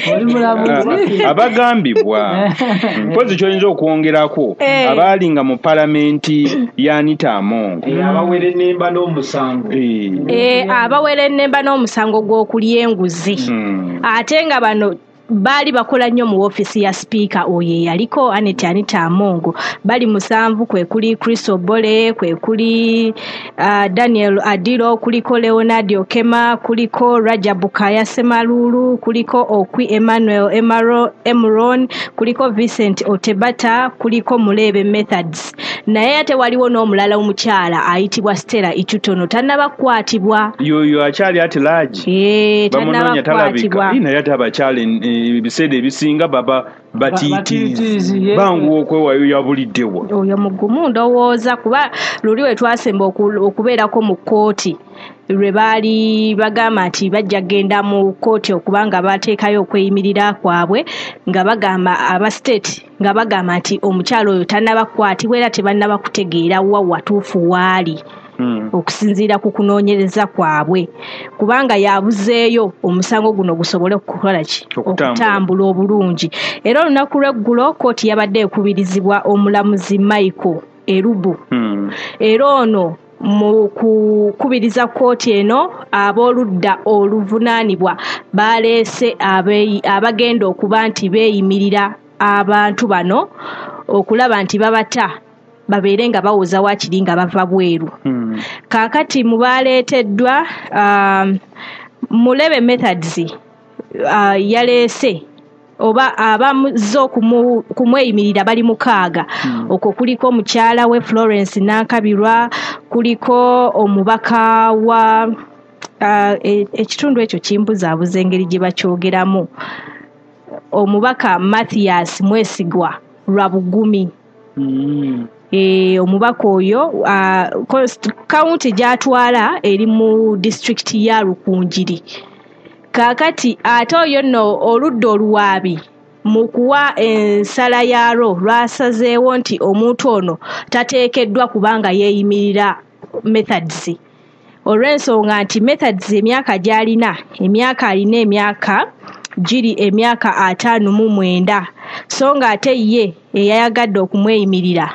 abagambibwa mpozi kyoyinza okwongerako abaali nga mu palamenti ya Anita Amongo abawere ennemba n'omusango abawere ennemba n'omusango gw'okulya enguzi ate nga bano baali bakola nnyo mu ofisi ya speaker oyo yaliko Anita Anita Amongo. Bali musanvu kwe kuli Chris Obole, kwe kuli uh, Daniel Adiro, kuliko Leonard Okema, kuliko Rajabu Kaya Semalulu, kuliko Okwi Emmanuel Emaro, Emron, kuliko Vincent Otebata, kuliko Mulebe Methods. Naye ate waliwo n'omulala omukyala ayitibwa Stella Ichutono tannabakwatibwa. Yoyo akyali ate laji. Eh, tannabakwatibwa. Ina yata abakyala ebiseera ebisinga baba batiitiizi bangu okwewayo yabuliddewa oyo mugumu ndowooza kuba luli we twasemba okubeerako mu kkooti lwe baali bagamba nti bajja genda mu kkooti okubanga bateekayo okweyimirira kwabwe nga bagamba aba state nga bagamba nti omukyalo oyo tannabakwatibwa era tebannabakutegeera wa watuufu waali. Hmm. Okusinziira ku kunoonyereza kwabwe kubanga yabuzeeyo omusango guno gusobole okukola ki okutambula obulungi. Era olunaku lw'eggulo kkooti yabadde ekubirizibwa omulamuzi Michael Erubu. Hmm. Era ono mu kukubiriza kkooti eno ab'oludda oluvunaanibwa baleese abagenda okuba nti beeyimirira abantu bano okulaba nti babata babeere nga bawoza wakiri nga bava bweru. Hmm. Kaakati mu baaleeteddwa um, Mulebe Methods uh, yaleese oba abamuzze okumweyimirira bali mukaaga. Hmm. Okwo kuliko mukyala we Florence Nankabirwa, kuliko omubaka wa uh, ekitundu ekyo kimbuzaabuza engeri gye bakyogeramu, omubaka Mathias Mwesigwa Lwabugumi. Hmm. E, omubaka oyo uh, kaunti gyatwala eri mu district ya Rukunjiri. Kaakati ate oyo nno oludda oluwaabi mu kuwa ensala yalo lwasazeewo nti omuntu ono tateekeddwa kubanga yeeyimirira Methods. Olw'ensonga nti Methods emyaka gy'alina emyaka alina emyaka giri emyaka ataano mu mwenda so nga ate ye eyayagadde okumweyimirira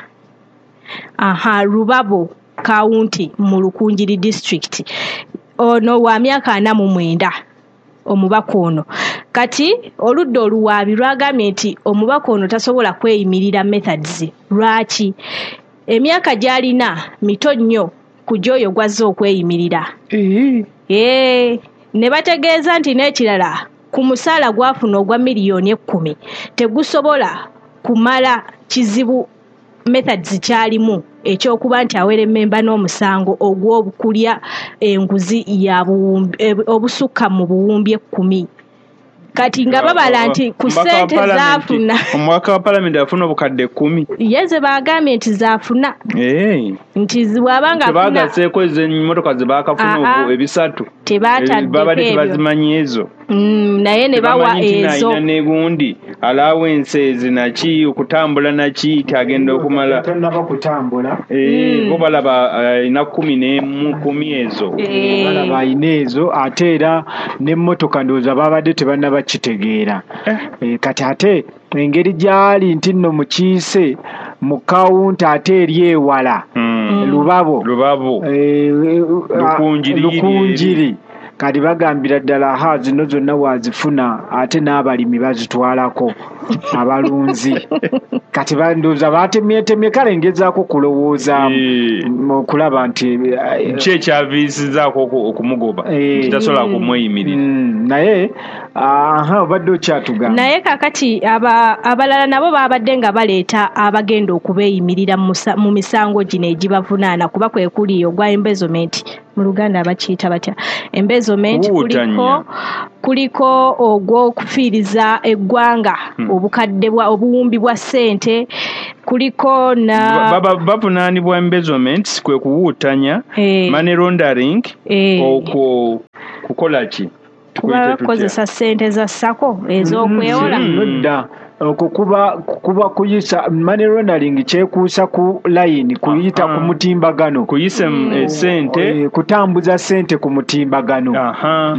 aha Rubabo County mu Rukunjiri district ono wa myaka ana mu mwenda omubaka ono. Kati oludda oluwaabi lwagambye nti omubaka ono tasobola kweyimirira Methods. Lwaki? Emyaka gy'alina mito nnyo ku gyoyo gwazze okweyimirira. Eh. Eh, ne bategeeza nti n'ekirala ku musaala gwafuna ogwa miliyoni ekkumi tegusobola kumala kizibu methods kyalimu ekyokuba nti awere memba n'omusango ogw'obukulya enguzi ya obusukka mu buwumbi ekkumi kati nga babala nti ku ssente zaafuna omwaka wa palamenti afuna obukadde kkumi yeze baagambye nti zaafuna nti ziwabanga tebagaseeko ezo emmotoka ze baakafuna ebisatu babadde tebazimanyi ezo naye ne bawa ezo negundi alawense zinaki okutambula naki tagenda okumala tanaba kutambula bo balaba ina kumi n'emu kumi ezo balaba ina ezo ate era n'emmotoka ndowooza babadde tebannaba kitegeera kati ate engeri gyali nti nno mukiise mu kawunta ate eri ewala lubabo lubabo lukunjiri kati bagambira ddala ha zino zonna wazifuna ate n'abalimi bazitwalako abalunzi kati bandooza batemyetemye kale ngezaako kulowoozaamu okulaba nti ki ekyaviisizaako okumugoba kitasobola kumweyimirira naye aha obadde okyatugamba naye kakati abalala nabo babadde nga baleeta abagenda okubeeyimirira mu misango gino egibavunaana kuba kwe kuli ogwa embezzlement mu Luganda abakiyita batya embezzlement kuliko kuliko ogw'okufiiriza eggwanga obukadde bwa obuwumbi bwa ssente kuliko na bavunaanibwa embezzlement kwe kuwuutanya money laundering okwo kukola ki kukozesa ssente za sako ez'okwewola nodda okwo kuba kuba kuyisa money laundering kyekuusa ku line kuyita ku mutimbagano kuyisa ssente kutambuza ssente ku mutimbagano aha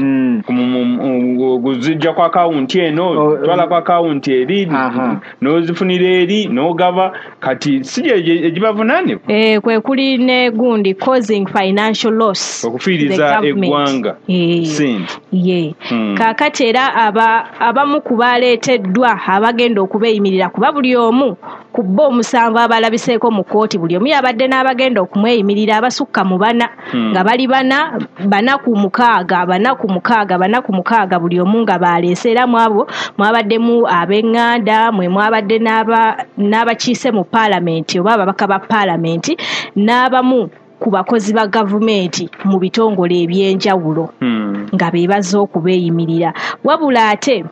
guzijja kwa account eno twala kwa account eri nozifunira eri nogaba kati sije ejibavunaane eh kwe kuli ne gundi causing financial loss okufiiriza eggwanga ssente ye kakati era aba abamu kubaleeteddwa abage okubeeyimirira kuba buli omu ku bo omusango abalabiseeko mu kooti buli omu yabadde n'abagenda okumweyimirira abasukka mu bana nga bali bana bana ku mukaaga bana ku mukaaga bana ku mukaaga buli omu nga baleese era mu abo mwabaddemu ab'eŋŋanda mwe mwabadde n'abakiise mu paalamenti oba ababaka ba paalamenti n'abamu ku bakozi ba gavumenti mu bitongole eby'enjawulo nga beebaza okubeeyimirira wabula ate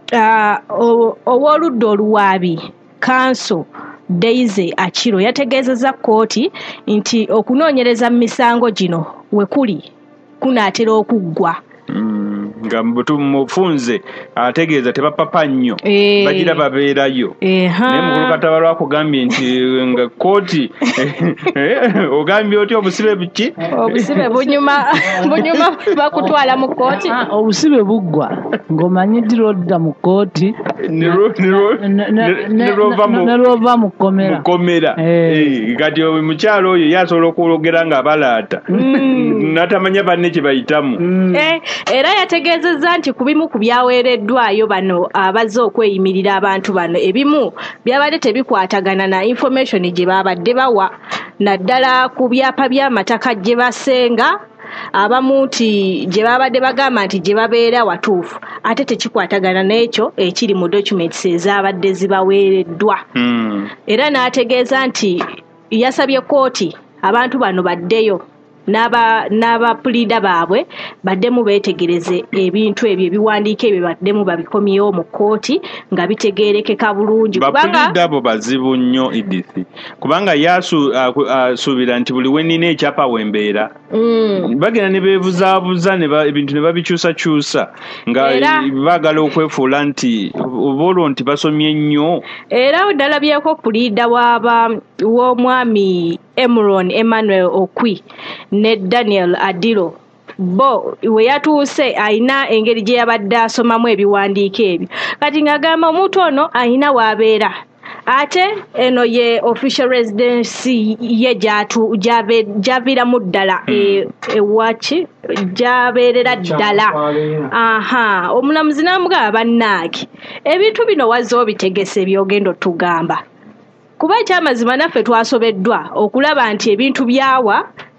Uh, ow'oludda oluwaabi kanso Daisy Akiro yategeezezza kkooti nti okunoonyereza mu misango gino we kuli kunaatera okuggwa nga mufunze ategeeza tebapapa nnyo bagira babeerayo naye mukulu Kataba lwakugambye nti nga kkooti ogambye oti obusibe buki obusibe bunyuma bunyuma bakutwala mu kkooti obusibe buggwa ng'omanyi ddi lwodda mu kkooti nerwova mu kkomera kati mukyalo oyo yasobola okwologera nga balaata natamanya banne kye bayitamu era yategeezezza nti ku bimu ku byaweereddwayo bano abazze okweyimirira abantu bano ebimu byabadde tebikwatagana na information gye babadde bawa naddala ku byapa by'amataka gye basenga abamu nti gye babadde bagamba nti gye babeera watuufu ate tekikwatagana n'ekyo ekiri mu documents ezabadde zibaweereddwa era n'ategeeza nti yasabye kkooti abantu bano baddeyo n'aba n'abapulida baabwe baddemu beetegereze ebintu ebyo ebiwandiiko ebyo baddemu babikomyewo mu kkooti nga bitegeerekeka bulungi kubanga abo bazibu nnyo Edith kubanga yasuubira nti buli wenina ekyapa wembeera bagenda ne beebuzaabuza ebintu ne babikyusakyusa nga baagala okwefuula nti obaolwo nti basomye nnyo era oddalabyeko pulida w'omwami Emron Emmanuel Okwi ne Daniel Adilo bo we yatuuse ayina engeri gye yabadde asomamu ebiwandiiko ebyo kati ng'agamba omuntu ono ayina w'abeera ate eno ye official residency ye gyatu gyaviramu ddala ewaki gyabeerera ddala aha omulamuzi n'amugamba bannaaki ebintu bino wazze obitegese byogenda otugamba kuba ekyamazima naffe twasobeddwa okulaba nti ebintu byawa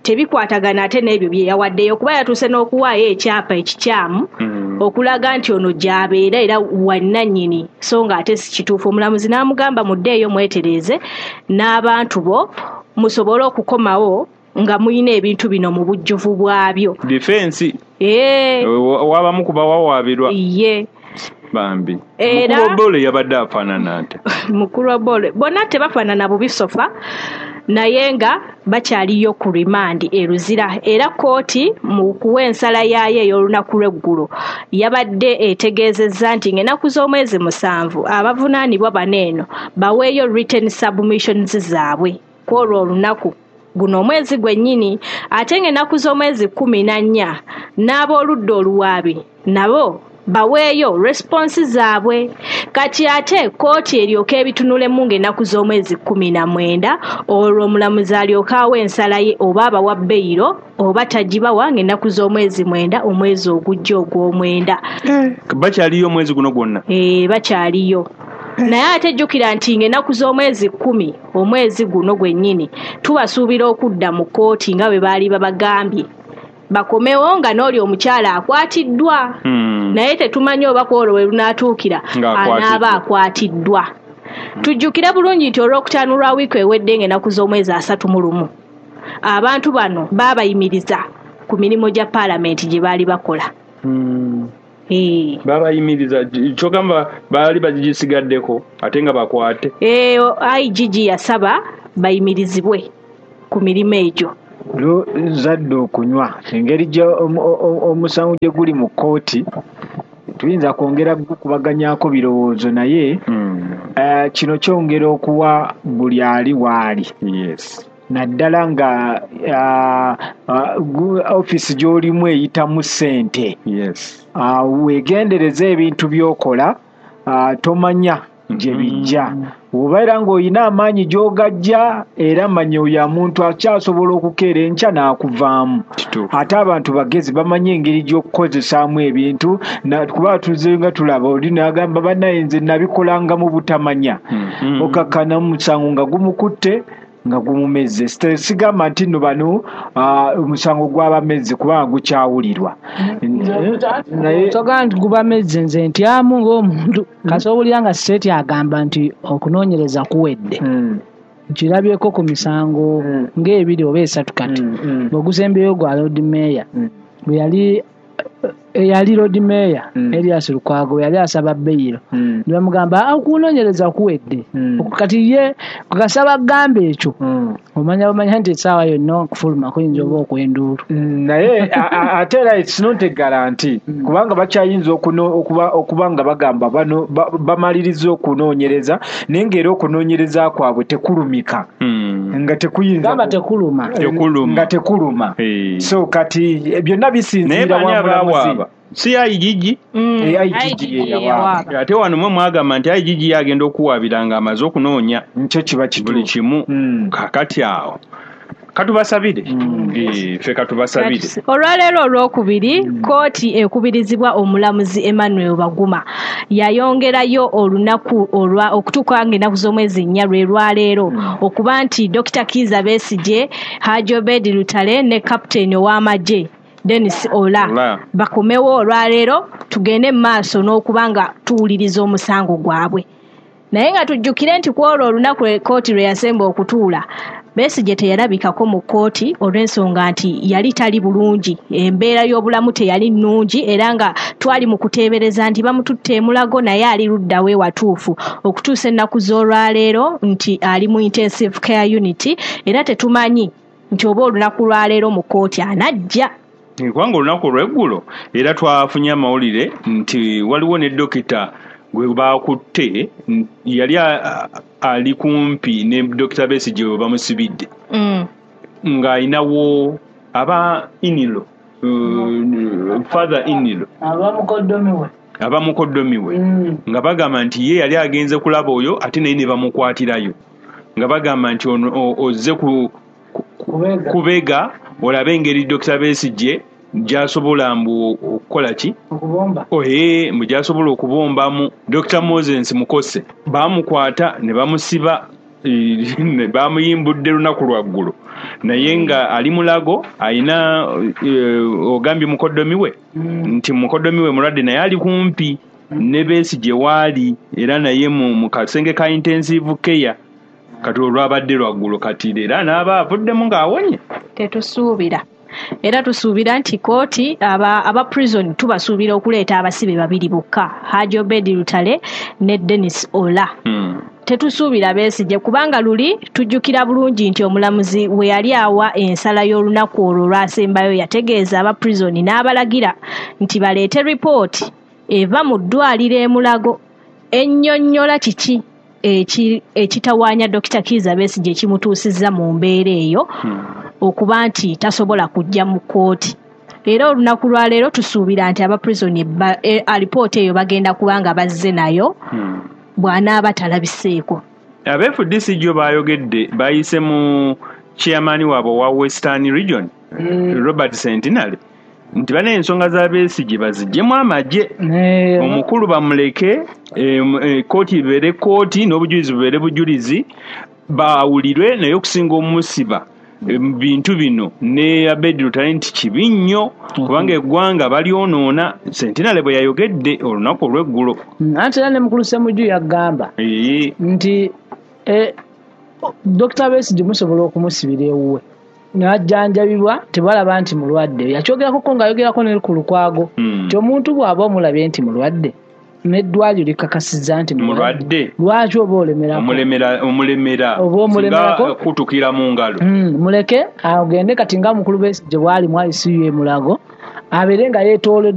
tebikwatagana ate n'ebyo bye yawaddeyo kuba yatuuse n'okuwaayo ekyapa ekikyamu okulaga nti ono gy'abeera era wannannyini so nga ate si kituufu. Omulamuzi n'amugamba muddeeyo mwetereeze n'abantu bo musobole okukomawo nga muyina ebintu bino mu bujjuvu bwabyo. Defense ee wabamu kuba wawaabirwa ye bambi era mukulu bole yabadde afaanana ate mukulu bole bonna tebafaanana bubi sofa naye nga bakyaliyo ku remand eruzira era kooti mu kuwa ensala yaayo ey'olunaku lw'eggulo yabadde etegeezezza nti ng'ennaku z'omwezi musanvu abavunaanibwa baneeno baweeyo written submissions zaabwe kwolwo olunaku guno omwezi gwennyini ate ng'ennaku z'omwezi kkumi na nnya n'ab'oludda oluwaabi nabo baweeyo response zaabwe. Kati ate kooti eryoka ebitunulemu ng'ennaku z'omwezi kkumi na mwenda olwo omulamuzi alyoka awa ensala ye oba abawa beyiro oba tagibawa ng'ennaku z'omwezi mwenda omwezi ogujja ogw'omwenda. Bakyaliyo omwezi guno gwonna? Ee bakyaliyo. Naye ate jjukira nti ng'ennaku z'omwezi kkumi omwezi guno gwennyini tubasuubira okudda mu kooti nga bwe baali babagambye bakomewo nga n'oli omukyala akwatiddwa. Hmm. Naye tetumanyi oba kwolwo we lunaatuukira anaaba akwatiddwa. Tujjukire bulungi nti olwokutaano lwa wiiki ewedde ng'ennaku z'omwezi asatu mu lumu abantu bano baabayimiriza ku mirimu gya paalamenti gye baali bakola. Hmm. Hey. Babayimiriza kyogamba baali bagisigaddeko ate nga bakwate. Eh, I G G yasaba bayimirizibwe ku mirimu egyo. Lo zadde okunywa engeri gye omusango gye guli mu kooti tuyinza kwongera kubaganyako birowoozo naye mm. uh, kino kyongera okuwa buli ali waali. Yes. Naddala nga uh, uh, office gy'olimu eyitamu ssente. Yes. Uh, weegendereza ebintu by'okola uh, tomanya gye bijja. Oba era ng'olina amaanyi gy'ogajja era manya oyo muntu akyasobola okukeera enkya n'akuvaamu. Ate abantu bagezi bamanyi engeri gy'okukozesaamu ebintu kuba tuze nga tulaba oli n'agamba bannaye nze nabikolanga mu butamanya. Mm-hmm. Okakkana musango nga gumukutte nga gumumeze. Sigamba nti nno bano omusango uh, gw'abameze kubanga gukyawulirwa. Naye toga nti gubameze nze ntyamu ng'omuntu kasobolya nga sseeti agamba nti okunoonyereza kuwedde. Mm. Nkirabyeko ku misango mm. ng'ebiri oba esatu kati mm. bw'ogusembeyo gwa Lord Mayor mm. bwe yali yali Lord Mayor mm. Elias Lukwago yali asaba beyiro mm. bamugamba okunoonyereza kuwedde mm. kati ye kugasaba gamba ekyo mm. omanya bamanya nti essaawa yonna okufuluma kuyinza oba okwenduulu mm. naye ate era it's not a guarantee mm. kubanga bakyayinza okuba okuba nga bagamba bano bamaliriza okunoonyereza naye ng'era okunoonyereza kwabwe tekulumika mm. nga tekuyinza gamba tekuluma nga tekuluma hey. So kati byonna bisinzira wamulamuzi si I G G mm. I G G yawa ate wano mwe mwagamba nti I G G yagenda okuwaabiranga amaze okunoonya nkyo kiba kitu buli kimu mm. kakati awo katubasabire mm. e, fe katubasabire. Olwaleero olwokubiri mm. kooti ekubirizibwa omulamuzi Emmanuel Baguma yayongerayo olunaku olwa okutuuka ng'ennaku z'omwezi nnya lwe lwaleero mm. okuba nti Dokita Kizza Besigye, Haji Obed Lutale ne kapiteeni ow'amagye Dennis Ola, Ola bakomewo olwaleero tugende maaso n'okubanga tuwuliriza omusango gwabwe. Naye nga tujjukire nti kwolwo olunaku kooti lwe yasemba okutuula Besigye teyalabikako mu kooti olw'ensonga nti yali tali bulungi, embeera y'obulamu teyali nnungi era nga twali mu kuteebereza nti bamututte emulago naye ali ludda we watuufu okutuusa ennaku z'olwaleero nti ali mu intensive care unit era tetumanyi nti oba olunaku lwaleero mu kooti anajja. Kubanga olunaku lw'eggulo era twafunye amawulire nti waliwo ne dokita gwe baakutte yali ali kumpi ne Dokita Besigye we bamusibidde mm. ng'ayinawo aba inilo uh, father inilo abamukoddomiwe abamukoddomiwe mm. nga bagamba nti ye yali agenze kulaba oyo ate naye ne bamukwatirayo nga bagamba nti ozze ku kubega, kubega olabe engeri Dokita Besigye gyasobola mbu okukola ki okubomba oye mu gyasobola okubombamu. Dokita Moses Mukose bamukwata ne bamusiba ne bamuyimbudde lunaku lwaggulu naye nga ali mulago alina uh, ogambye mukoddomi we mm. nti mukoddomi we mulwadde naye ali kumpi ne Besigye waali era naye mu kasenge ka intensive care kati olwabadde lwaggulu kati era n'aba avuddemu ng'awonye. Tetusuubira era tusuubira nti kooti aba, aba prison tubasuubira okuleeta abasibe babiri bokka, Haji Obedi Lutale ne Dennis Ola. Hmm. Tetusuubira Besigye kubanga luli tujjukira bulungi nti omulamuzi we yali awa ensala y'olunaku olwo lwasembayo yategeeza aba prison n'abalagira nti baleete ripooti eva mu ddwaliro e Mulago ennyonnyola kiki ekitawaanya Dokita Kizza Besigye ekimutuusizza mu mbeera eyo hmm. okuba nti tasobola kujja mu kkooti. Era olunaku lwa leero tusuubira nti aba prison e, alipoota eyo bagenda kubanga bazze nayo hmm. bw'anaaba talabiseeko. Abeefu D C gyo baayogedde bayise mu chairman waabwe wa Western Region hmm. Robert Sentinel nti bane ensonga za Besigye baziggyemu amagye nee. Omukulu bamuleke kooti e, e, ibeere kooti n'obujulizi bubeere bujulizi baawulirwe naye okusinga omusiba bintu bino ne Obedi Lutale nti kibi nnyo kubanga eggwanga balyonoona. Sentinel bwe yayogedde olunaku olw'eggulo anti era ne mukulu Ssemujju yagamba ee nti e, Dokita Besigye musobola okumusibira ewuwe n'ajjanjabibwa tebalaba nti mulwadde. Yakyogerako ko ng'ayogerako ne ku Lukwago nti omuntu bw'aba omulabye nti mulwadde n'eddwaliro likakasizza nti mulwadde lwaki oba olemera omulemera omulemera oba omulemerako kutukira mu ngalo mm, muleke agende kati nga mukulu Besigye bw'ali mu I C U e Mulago abeere nga yeetooledde